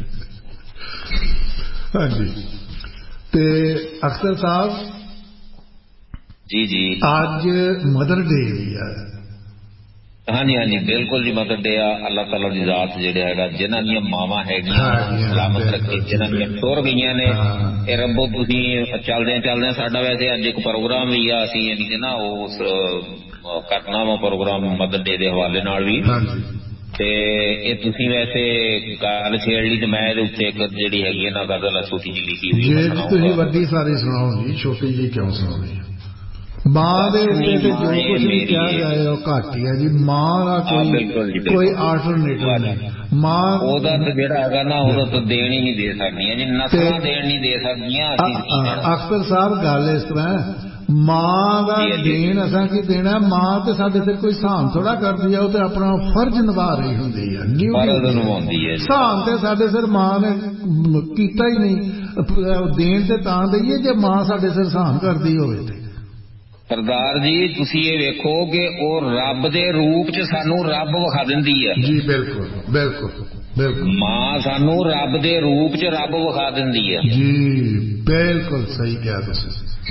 ਹਾਂਜੀ। ਤੇ ਅਖਤਰ ਸਾਹਿਬ ਜੀ ਜੀ ਅੱਜ ਮਦਰ ਡੇ ਵੀ ਹੈ। ਹਾਂਜੀ ਹਾਂਜੀ ਬਿਲਕੁਲ ਜੀ, ਮਦਰ ਡੇ ਆ। ਅੱਲਾਹ ਤਾਲਾ ਦੀ ਜ਼ਾਤ ਜਿਹੜੇ ਹੈਗਾ ਜਿਨ੍ਹਾਂ ਦੀਆਂ ਮਾਵਾਂ ਹੈਗੀਆਂ ਸਲਾਮਤ ਰੱਖੇ, ਜਿਨ੍ਹਾਂ ਦੀਆਂ ਟੁਰ ਗਈਆਂ ਨੇ, ਇਹ ਰੱਬੋ ਤੁਸੀਂ ਚੱਲਦਿਆਂ ਚੱਲਦਿਆਂ ਸਾਡਾ ਵੈਸੇ ਅੱਜ ਇੱਕ ਪ੍ਰੋਗਰਾਮ ਵੀ ਆ, ਅਸੀਂ ਯਾਨੀ ਕਿ ਨਾ ਉਸ ਕਰਨਾ ਵਾ ਪ੍ਰੋਗਰਾਮ ਮਦਰ ਡੇ ਦੇ ਹਵਾਲੇ ਨਾਲ ਵੀ, ਤੇ ਇਹ ਤੁਸੀਂ ਵੈਸੇ ਗੱਲ ਛੇੜ ਲਈ ਤੇ ਮੈਂ ਇਹਦੇ ਉੱਤੇ ਇੱਕ ਜਿਹੜੀ ਹੈਗੀ ਹੈ ਨਾ ਗਜ਼ਲ ਛੋਟੀ ਜਿਹੀ ਲਿਖੀ ਹੋਈ, ਤੁਸੀਂ ਵੱਡੀ ਸਾਰੀ ਸੁਣਾਓ ਜੀ, ਛੋਟੀ ਜਿਹੀ ਕਿਉਂ ਸੁਣਾਉਣੀ? ਮਾਂ ਦੇ ਉੱਤੇ ਤੇ ਜੋ ਕੁਝ ਵੀ ਕਿਹਾ ਜਾਏ ਉਹ ਘੱਟ ਹੀ ਹੈ ਜੀ। ਮਾਂ ਦਾ ਕੋਈ ਕੋਈ ਆਲਟਰਨੇਟਿਵ ਨਹੀਂ। ਮਾਂ ਉਹਦਾ ਤਾਂ ਜਿਹੜਾ ਹੈਗਾ ਨਾ ਉਹਦਾ ਤਾਂ ਦੇਣ ਹੀ ਨਹੀਂ ਦੇ ਸਕਦੀਆਂ ਜੀ, ਨਸਲਾਂ ਦੇਣ ਨਹੀਂ ਦੇ ਸਕਦੀਆਂ। ਅਖਤਰ ਸਾਹਿਬ ਗੱਲ ਇਸ ਤਰ੍ਹਾਂ, ਮਾਂ ਦਾ ਦੇਣ ਅਸਾਂ ਕੀ ਦੇਣਾ? ਮਾਂ ਤੇ ਸਾਡੇ ਤੇ ਕੋਈ ਹਿਸਾਬ ਥੋੜਾ ਕਰਦੀ ਹੈ, ਉਹ ਤੇ ਆਪਣਾ ਫਰਜ਼ ਨਿਭਾ ਰਹੀ ਹੁੰਦੀ ਹੈ, ਨਿਭਾਉਂਦੀ ਹੈ। ਹਿਸਾਬ ਤੇ ਸਾਡੇ ਸਿਰ ਮਾਂ ਨੇ ਕੀਤਾ ਹੀ ਨਹੀਂ। ਦੇਣ ਤੇ ਤਾਂ ਦਈਏ ਜੇ ਮਾਂ ਸਾਡੇ ਸਿਰ ਹਿਸਾਬ ਕਰਦੀ ਹੋਵੇ ਤੇ। ਸਰਦਾਰ ਜੀ ਤੁਸੀਂ ਇਹ ਵੇਖੋ ਕਿ ਉਹ ਰੱਬ ਦੇ ਰੂਪ ਚ ਸਾਨੂੰ ਰੱਬ ਵਿਖਾ ਦਿੰਦੀ ਹੈ ਜੀ। ਬਿਲਕੁਲ ਬਿਲਕੁਲ ਬਿਲਕੁਲ, ਮਾਂ ਸਾਨੂੰ ਰੱਬ ਦੇ ਰੂਪ ਚ ਰੱਬ ਵਿਖਾ ਦਿੰਦੀ ਹੈ ਜੀ। ਬਿਲਕੁਲ ਸਹੀ ਕਿਹਾ ਤੁਸੀਂ।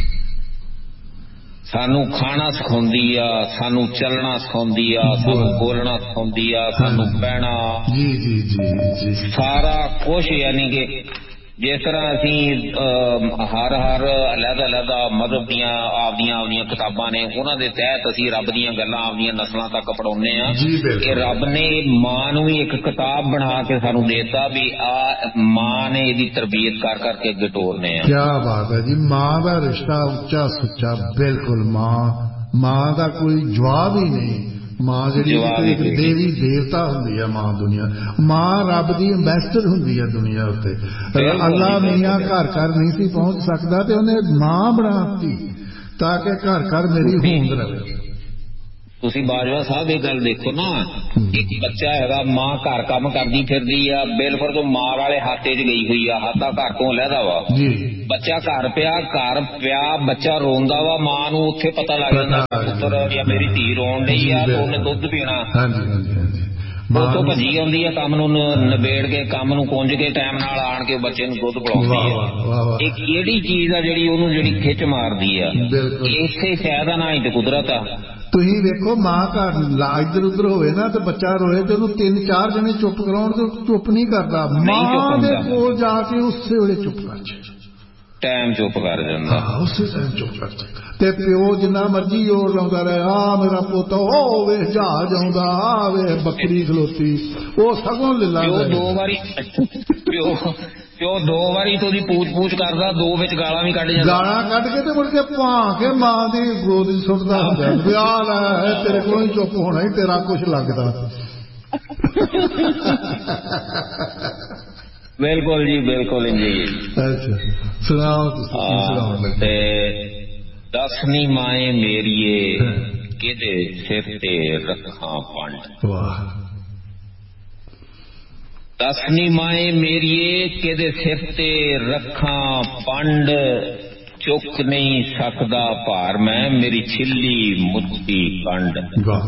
ਸਾਨੂੰ ਖਾਣਾ ਸਿਖਾਉਂਦੀ ਆ, ਸਾਨੂੰ ਚੱਲਣਾ ਸਿਖਾਉਂਦੀ ਆ, ਸਾਨੂੰ ਬੋਲਣਾ ਸਿਖਾਉਂਦੀ ਆ, ਸਾਨੂੰ ਬਹਿਣਾ, ਜੀ ਜੀ ਜੀ ਜੀ, ਸਾਰਾ ਕੁਛ। ਯਾਨੀ ਕਿ ਜਿਸ ਤਰ੍ਹਾਂ ਅਸੀਂ ਹਰ ਹਰ ਅਲੱਗ ਅਲੱਗ ਮਜ਼ਹਬ ਦੀਆਂ ਆਪਦੀਆਂ ਆਪਦੀਆਂ ਕਿਤਾਬਾਂ ਨੇ, ਉਹਨਾਂ ਦੇ ਤਹਿਤ ਅਸੀਂ ਰੱਬ ਦੀਆਂ ਗੱਲਾਂ ਆਪਦੀਆਂ ਨਸਲਾਂ ਤੱਕ ਪੜਾਉਂਦੇ ਹਾਂ। ਇਹ ਰੱਬ ਨੇ ਮਾਂ ਨੂੰ ਵੀ ਇੱਕ ਕਿਤਾਬ ਬਣਾ ਕੇ ਸਾਨੂੰ ਦੇਤਾ ਵੀ ਆ ਮਾਂ ਨੇ ਇਹਦੀ ਤਰਬੀਅਤ ਕਰ ਕਰਕੇ ਅੱਗੇ ਤੋਰਨੇ ਆ। ਕਿਆ ਬਾਤ ਹੈ ਜੀ। ਮਾਂ ਦਾ ਰਿਸ਼ਤਾ ਉੱਚਾ ਸੁੱਚਾ, ਬਿਲਕੁਲ। ਮਾਂ ਮਾਂ ਦਾ ਕੋਈ ਜਵਾਬ ਹੀ ਨਹੀਂ। ਮਾਂ ਜਿਹੜੀ ਇੱਕ ਦੇਵੀ ਦੇਵਤਾ ਹੁੰਦੀ ਹੈ ਮਾਂ ਦੁਨੀਆ। ਮਾਂ ਰੱਬ ਦੀ ਅੰਬੈਸਡਰ ਹੁੰਦੀ ਹੈ ਦੁਨੀਆ ਉੱਤੇ। ਅੱਲਾ ਮੀਆਂ ਘਰ ਘਰ ਨਹੀਂ ਸੀ ਪਹੁੰਚ ਸਕਦਾ ਤੇ ਉਹਨੇ ਮਾਂ ਬਣਾਤੀ ਤਾਂ ਕਿ ਘਰ ਘਰ ਮੇਰੀ ਹੋਂਦ ਰਹੇ। ਤੁਸੀਂ ਬਾਜਵਾ ਸਾਹਿਬ ਇਹ ਗੱਲ ਦੇਖੋ ਨਾ, ਇੱਕ ਬੱਚਾ ਹੈਗਾ, ਮਾਂ ਘਰ ਕੰਮ ਕਰਦੀ ਫਿਰਦੀ ਆ, ਬਿਲਕੁਲ ਤੋਂ ਮਾਂ ਵਾਲੇ ਹਾਤੇ 'ਚ ਗਈ ਹੋਈ ਆ, ਹਾਤਾ ਘਰ ਤੋਂ ਲਹਿਦਾ ਵਾ। ਬੱਚਾ ਘਰ ਪਿਆ ਘਰ ਪਿਆ ਬੱਚਾ ਰੋਂਦਾ ਵਾ, ਮਾਂ ਨੂੰ ਉੱਥੇ ਪਤਾ ਲੱਗ ਜਾਂਦਾ ਪੁੱਤਰ ਜਾਂ ਮੇਰੀ ਧੀ ਰੋਣ ਡਈ ਆ ਤੇ ਉਹਨੇ ਦੁੱਧ ਪੀਣਾ। ਉੱਥੋਂ ਭੱਜੀ ਆਉਂਦੀ ਆ, ਕੰਮ ਨੂੰ ਨਿਬੇੜ ਕੇ, ਕੰਮ ਨੂੰ ਕੁੰਝ ਕੇ ਟਾਈਮ ਨਾਲ ਆਣ ਕੇ ਬੱਚੇ ਨੂੰ ਦੁੱਧ ਪਿਲਾਉਂਦੀ ਆ। ਇਹ ਕਿਹੜੀ ਚੀਜ਼ ਆ ਜਿਹੜੀ ਉਹਨੂੰ ਜਿਹੜੀ ਖਿੱਚ ਮਾਰਦੀ ਆ? ਇਸੇ ਸ਼ਾਇਦ ਆ ਨਾ ਹੀ ਤੇ ਕੁਦਰਤ ਆ। ਤੁਸੀਂ ਵੇਖੋ ਮਾਂ ਘਰ ਇੱਧਰ ਉੱਧਰ ਹੋਵੇ ਨਾ ਤੇ ਬੱਚਾ ਰੋਏ ਤੇ ਉਹਨੂੰ ਤਿੰਨ ਚਾਰ ਜਣੇ ਚੁੱਪ ਕਰਾਉਣ ਤੇ ਚੁੱਪ ਨਹੀਂ ਕਰਦਾ। ਮਾਂ ਦੇ ਕੋਲ ਜਾ ਕੇ ਉਸੇ ਵੇਲੇ ਚੁੱਪ ਕਰ ਜਾਂਦਾ, ਟਾਈਮ ਚੁੱਪ ਕਰ ਜਾਂਦਾ, ਉਸੇ ਟਾਈਮ ਚੁੱਪ ਕਰ ਜਾਂਦਾ। ਤੇ ਪਿਓ ਜਿੰਨਾ ਮਰਜੀ ਜ਼ੋਰ ਲਾਉਂਦਾ ਰਹੇ, ਆ ਮੇਰਾ ਪੁੱਤ ਉਹ ਵੇਖ ਜਹਾਜ਼ ਆਉਂਦਾ, ਆ ਵੇਖ ਬੱਕਰੀ ਖਲੋਤੀ, ਉਹ ਸਗੋਂ ਲੱਲਾ ਦੋ ਵਾਰੀ ਪਿਓ ਪਿਓ ਦੋ ਵਾਰੀ ਤੋਂ ਉਹਦੀ ਪੂਛ ਪੂਛ ਕਰਦਾ, ਦੋ ਵਿੱਚ ਗਾਲਾਂ ਵੀ ਕੱਢ ਜਾਂਦਾ, ਗਾਲਾਂ ਕੱਢ ਕੇ ਤੇ ਮੁੜ ਕੇ ਭਾਂ ਕੇ ਮਾਂ ਦੀ ਗੋਦ ਚ ਸੁੱਟਦਾ ਹੁੰਦਾ, ਵਿਆਹ ਲੈ ਤੇਰੇ ਕੋਲੋਂ ਹੀ ਚੁੱਪ ਹੋਣਾ ਹੀ ਤੇਰਾ ਕੁਛ ਲੱਗਦਾ। ਬਿਲਕੁਲ ਜੀ ਬਿਲਕੁਲ ਜੀ। ਅੱਛਾ ਸੁਣਾਓ ਤੁਸੀਂ। ਤੇ ਦਸਵੀਂ ਮਾਏ ਮੇਰੀਏ ਕਿਹਦੇ ਸਿਰ ਤੇ ਰੱਖਾਂ ਪੰਡ। ਵਾਹ। ਦਸਵੀਂ ਮਾਏ ਮੇਰੀਏ ਕਿਹਦੇ ਸਿਰ ਤੇ ਰੱਖਾਂ ਪੰਡ, चुक नहीं सकदा भार मैं मेरी छिल्ली मुट्ठी कंड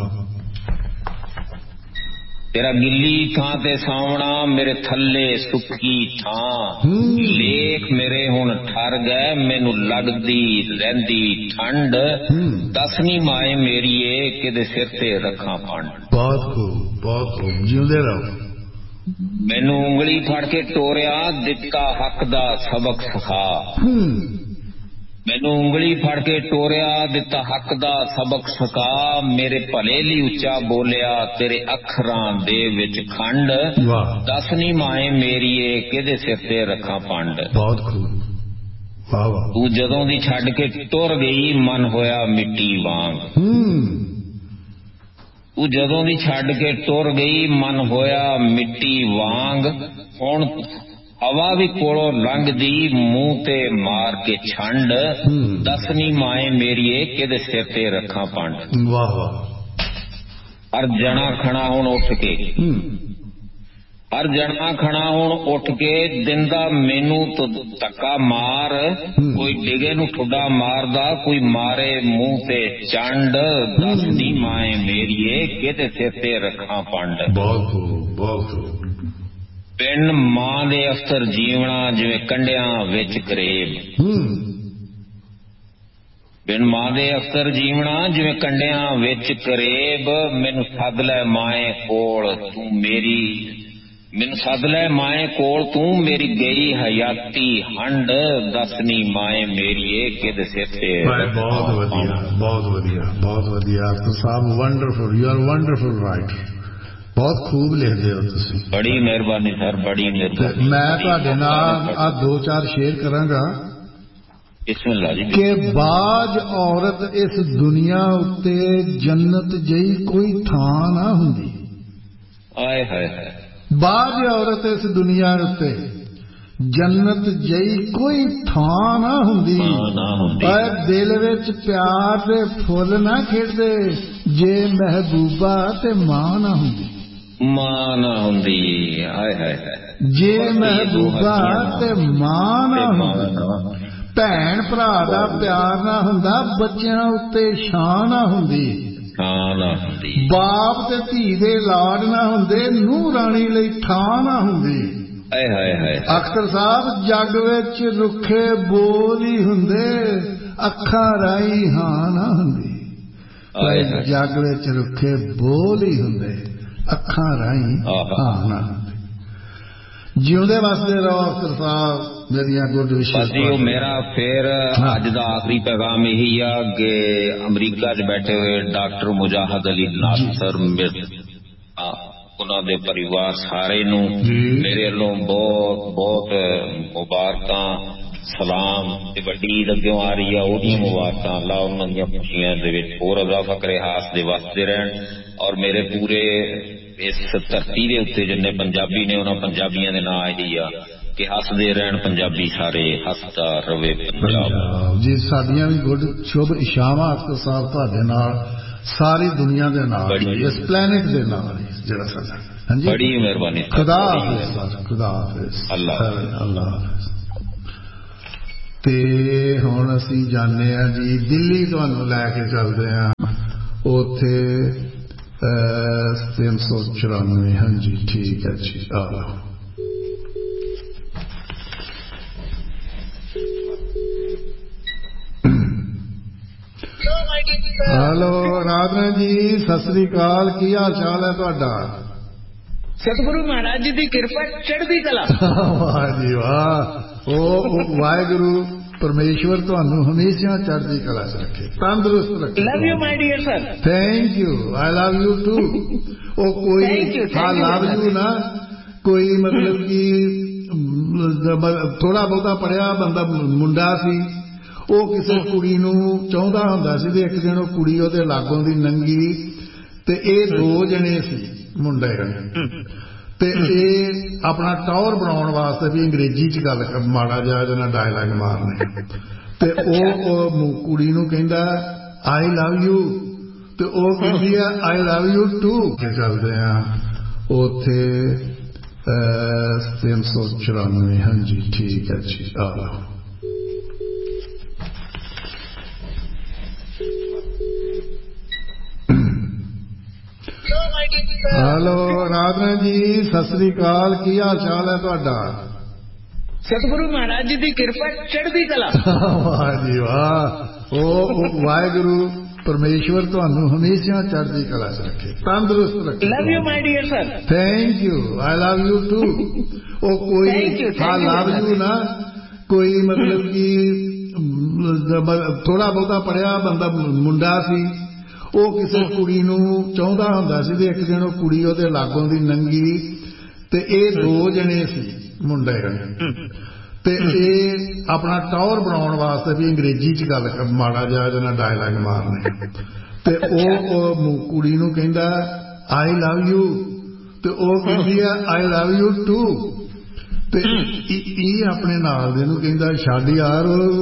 तेरा गिल्ली थां ते सावणा मेरे थल्ले सुक्की थां लेख मेरे हुण ठर गए मैनू लगदी रहिंदी ठंड दसनी माए मेरीए किदे सिर ते रखां पंड। बहुत खूब बहुत खूब जिउंदे रहो। मैनू उंगली फड़ के टोरिया दिता हक दा सबक सिखा मैनू उंगली फड़ के टोरिया दिता हक दा सबक सिखा मेरे भले ली उच्चा बोलिया तेरे अखरां दे विच खंड दसनी माए मेरीए किदे सिर ते रखां पंड। बहुत खूब वाह वाह। तू जदों दी छड्ड के टुर गई मन होया मिट्टी वांग तू जदों दी छड्ड के टुर गई मन होया मिट्टी वांग हुण हवा भी कोलों लंघदी मूंह ते मार के छंड दसनी माए मेरीए किदे सिर ते रखां पंड। वाह वाह। हर जना खड़ा हुण उठ के हर जना खड़ा हुण उठ के दिंदा मैनू तो धक्का मार कोई डिगे नू ठुड्डा मारदा कोई मारे मूंह ते चंड दसनी माए मेरीए किदे सिर ते रखां पंड। बहुत खूब बहुत खूब। पिंड मां दे अफसर जीवना जिवें कंडियां विच करेब पिंड मां दे अफसर जीवना जिवें कंडियां विच करेब मैनू सद लै माए कोल तू मेरी मैनू सद लै माए कोल तू मेरी गई हयाती हंड दसनी माए मेरीए किदे सिर ते। बहुत वधिया बहुत वधिया बहुत वधिया तो साहब wonderful you are wonderful writer बहुत खूब लिखते हो तुसीं। बड़ी मेहरबानी सर बड़ी मेहरबानी। मैं तुहाडे नाल आ दो चार शेर करांगा कि बाज औरत इस दुनिया उत्ते जन्नत जई कोई थां ना हुंदी। आए हाय बाज औरत इस दुनिया उत्ते जन्नत जई कोई थां ना हुंदी पर दिल विच प्यार दे फुल ना खिड़दे जे महबूबा ते मां ना हुंदी। मां ना हुंदी आए हाय जे महबूबा ते मां ना हुंदी भैन भरा दा प्यार ना हुंदा बच्चियां उत्ते शान ना हुंदी बाप ते धी दे लाड ना हुंदे नूंह राणी लई थां ना हुंदी। अख्तर साहब जग विच रुखे बोल ही हुंदे अखां राही हां ना हुंदी जग विच रुखे बोल ही हुंदे अखां राही हां ना हुंदी। जिउंदे वसदे रहो अख्तर साहब मेरियां गुड विशेष। मेरा फिर अज दा आखिरी पैगाम यही आ कि अमरीका च बैठे हुए डॉक्टर मुजाहिद अली नासर उन्हां दे परिवार सारे नूं मेरे वल्लों बहुत बहुत मुबारकां सलाम ते वड्डी ईद अग्गों आ रही है ओहदियां मुबारकां अल्लाह उन्हां दीयां खुशियां दे विच होर इजाफा करे हसदे वसदे रहन और मेरे पूरे इस धरती दे उत्ते जिन्ने पंजाबी ने उन्हां पंजाबियां दे नां यही आ कि हसदे रहन पंजाबी सारे हसदा रवे पंजाब जी। साडियां भी गुड शुभ इशावां अख्तर साहब तुहाडे नाल सारी दुनिया दे नाल इस प्लैनेट दे नाल जेड़ा साडा हां जी बड़ी मेहरबानी खुदा हाफिज़ सर खुदा हाफिज़ अल्लाह अल्लाह हाफिज़। ते हुण असीं जाने आ जी दिल्ली तुहानूं लैके चलदे आ उत्थे तीन सौ चौरानवे हाँ जी ठीक है जी आ लो। हेलो राधना जी सत श्री अकाल की हाल चाल है तुहाडा? सतगुरु महाराज जी की कृपा चढ़दी कला। वाह जी वाह ओ वाहिगुरु परमेश्वर तुहानू हमेशा चढ़दी कला च रखे तंदुरुस्त रखे। Love you my dear sir. Thank you I love you to. ओ कोई आई लव यू ना कोई मतलब कि थोड़ा बहुता पढ़िया बंदा मुंडा सी ਉਹ ਕਿਸੇ ਕੁੜੀ ਨੂੰ ਚਾਹੁੰਦਾ ਹੁੰਦਾ ਸੀ ਤੇ ਇੱਕ ਦਿਨ ਉਹ ਕੁੜੀ ਉਹਦੇ ਲਾਗੋਂ ਦੀ ਲੰਘੀ ਤੇ ਇਹ ਦੋ ਜਣੇ ਸੀ ਮੁੰਡੇ ਤੇ ਇਹ ਆਪਣਾ ਟੌਰ ਬਣਾਉਣ ਵਾਸਤੇ ਵੀ ਅੰਗਰੇਜ਼ੀ ਚ ਗੱਲ ਮਾੜਾ ਜਿਹਾ ਇਹਦੇ ਨਾਲ ਡਾਇਲਾਗ ਮਾਰਨੇ ਤੇ ਉਹ ਕੁੜੀ ਨੂੰ ਕਹਿੰਦਾ ਆਈ ਲਵ ਯੂ ਤੇ ਉਹ ਕਹਿੰਦੀ ਆ ਆਈ ਲਵ ਯੂ ਟੂ। ਚੱਲਦੇ ਆ ਉੱਥੇ तीन सौ चौरानवे हाँ जी ठीक है जी आ ਹੈਲੋ ਰਾਧਨਾ ਜੀ, ਸਤਿ ਸ੍ਰੀ ਅਕਾਲ। ਕੀ ਹਾਲ ਚਾਲ ਹੈ ਤੁਹਾਡਾ? ਸਤਿਗੁਰੂ ਮਹਾਰਾਜ ਜੀ ਦੀ ਕਿਰਪਾ, ਚੜ੍ਹਦੀ ਕਲਾ। ਵਾਹ ਜੀ ਵਾਹ। ਉਹ ਵਾਹਿਗੁਰੂ ਪਰਮੇਸ਼ਵਰ ਤੁਹਾਨੂੰ ਹਮੇਸ਼ਾ ਚੜ੍ਹਦੀ ਕਲਾ ਚ ਰੱਖੇ, ਤੰਦਰੁਸਤ ਰੱਖੇ। Love you my dear sir. Thank you. I love you to. ਉਹ ਕੋਈ ਹਾਂ ਲਵ ਯੂ ਨਾ, ਕੋਈ ਮਤਲਬ ਕਿ ਥੋੜਾ ਬਹੁਤਾ ਪੜਿਆ ਬੰਦਾ ਮੁੰਡਾ ਸੀ, ਉਹ ਕਿਸੇ ਕੁੜੀ ਨੂੰ ਚਾਹੁੰਦਾ ਹੁੰਦਾ ਸੀ ਤੇ ਇੱਕ ਦਿਨ ਉਹ ਕੁੜੀ ਉਹਦੇ ਲਾਗੋਂ ਦੀ ਲੰਘੀ ਤੇ ਇਹ ਦੋ ਜਣੇ ਸੀ ਮੁੰਡੇ ਤੇ ਇਹ ਆਪਣਾ ਟੌਰ ਬਣਾਉਣ ਵਾਸਤੇ ਵੀ ਅੰਗਰੇਜ਼ੀ ਚ ਗੱਲ ਮਾੜਾ ਜਿਹਾ ਇਹਦੇ ਨਾਲ ਡਾਇਲਾਗ ਮਾਰਨੇ ਤੇ ਉਹ ਕੁੜੀ ਨੂੰ ਕਹਿੰਦਾ ਆਈ ਲਵ ਯੂ ਤੇ ਉਹ ਕਹਿੰਦੀ ਆ ਆਈ ਲਵ ਯੂ ਟੂ ਤੇ ਇਹ ਆਪਣੇ ਨਾਲ ਦੇ ਨੂੰ ਕਹਿੰਦਾ ਛੱਡ ਯਾਰ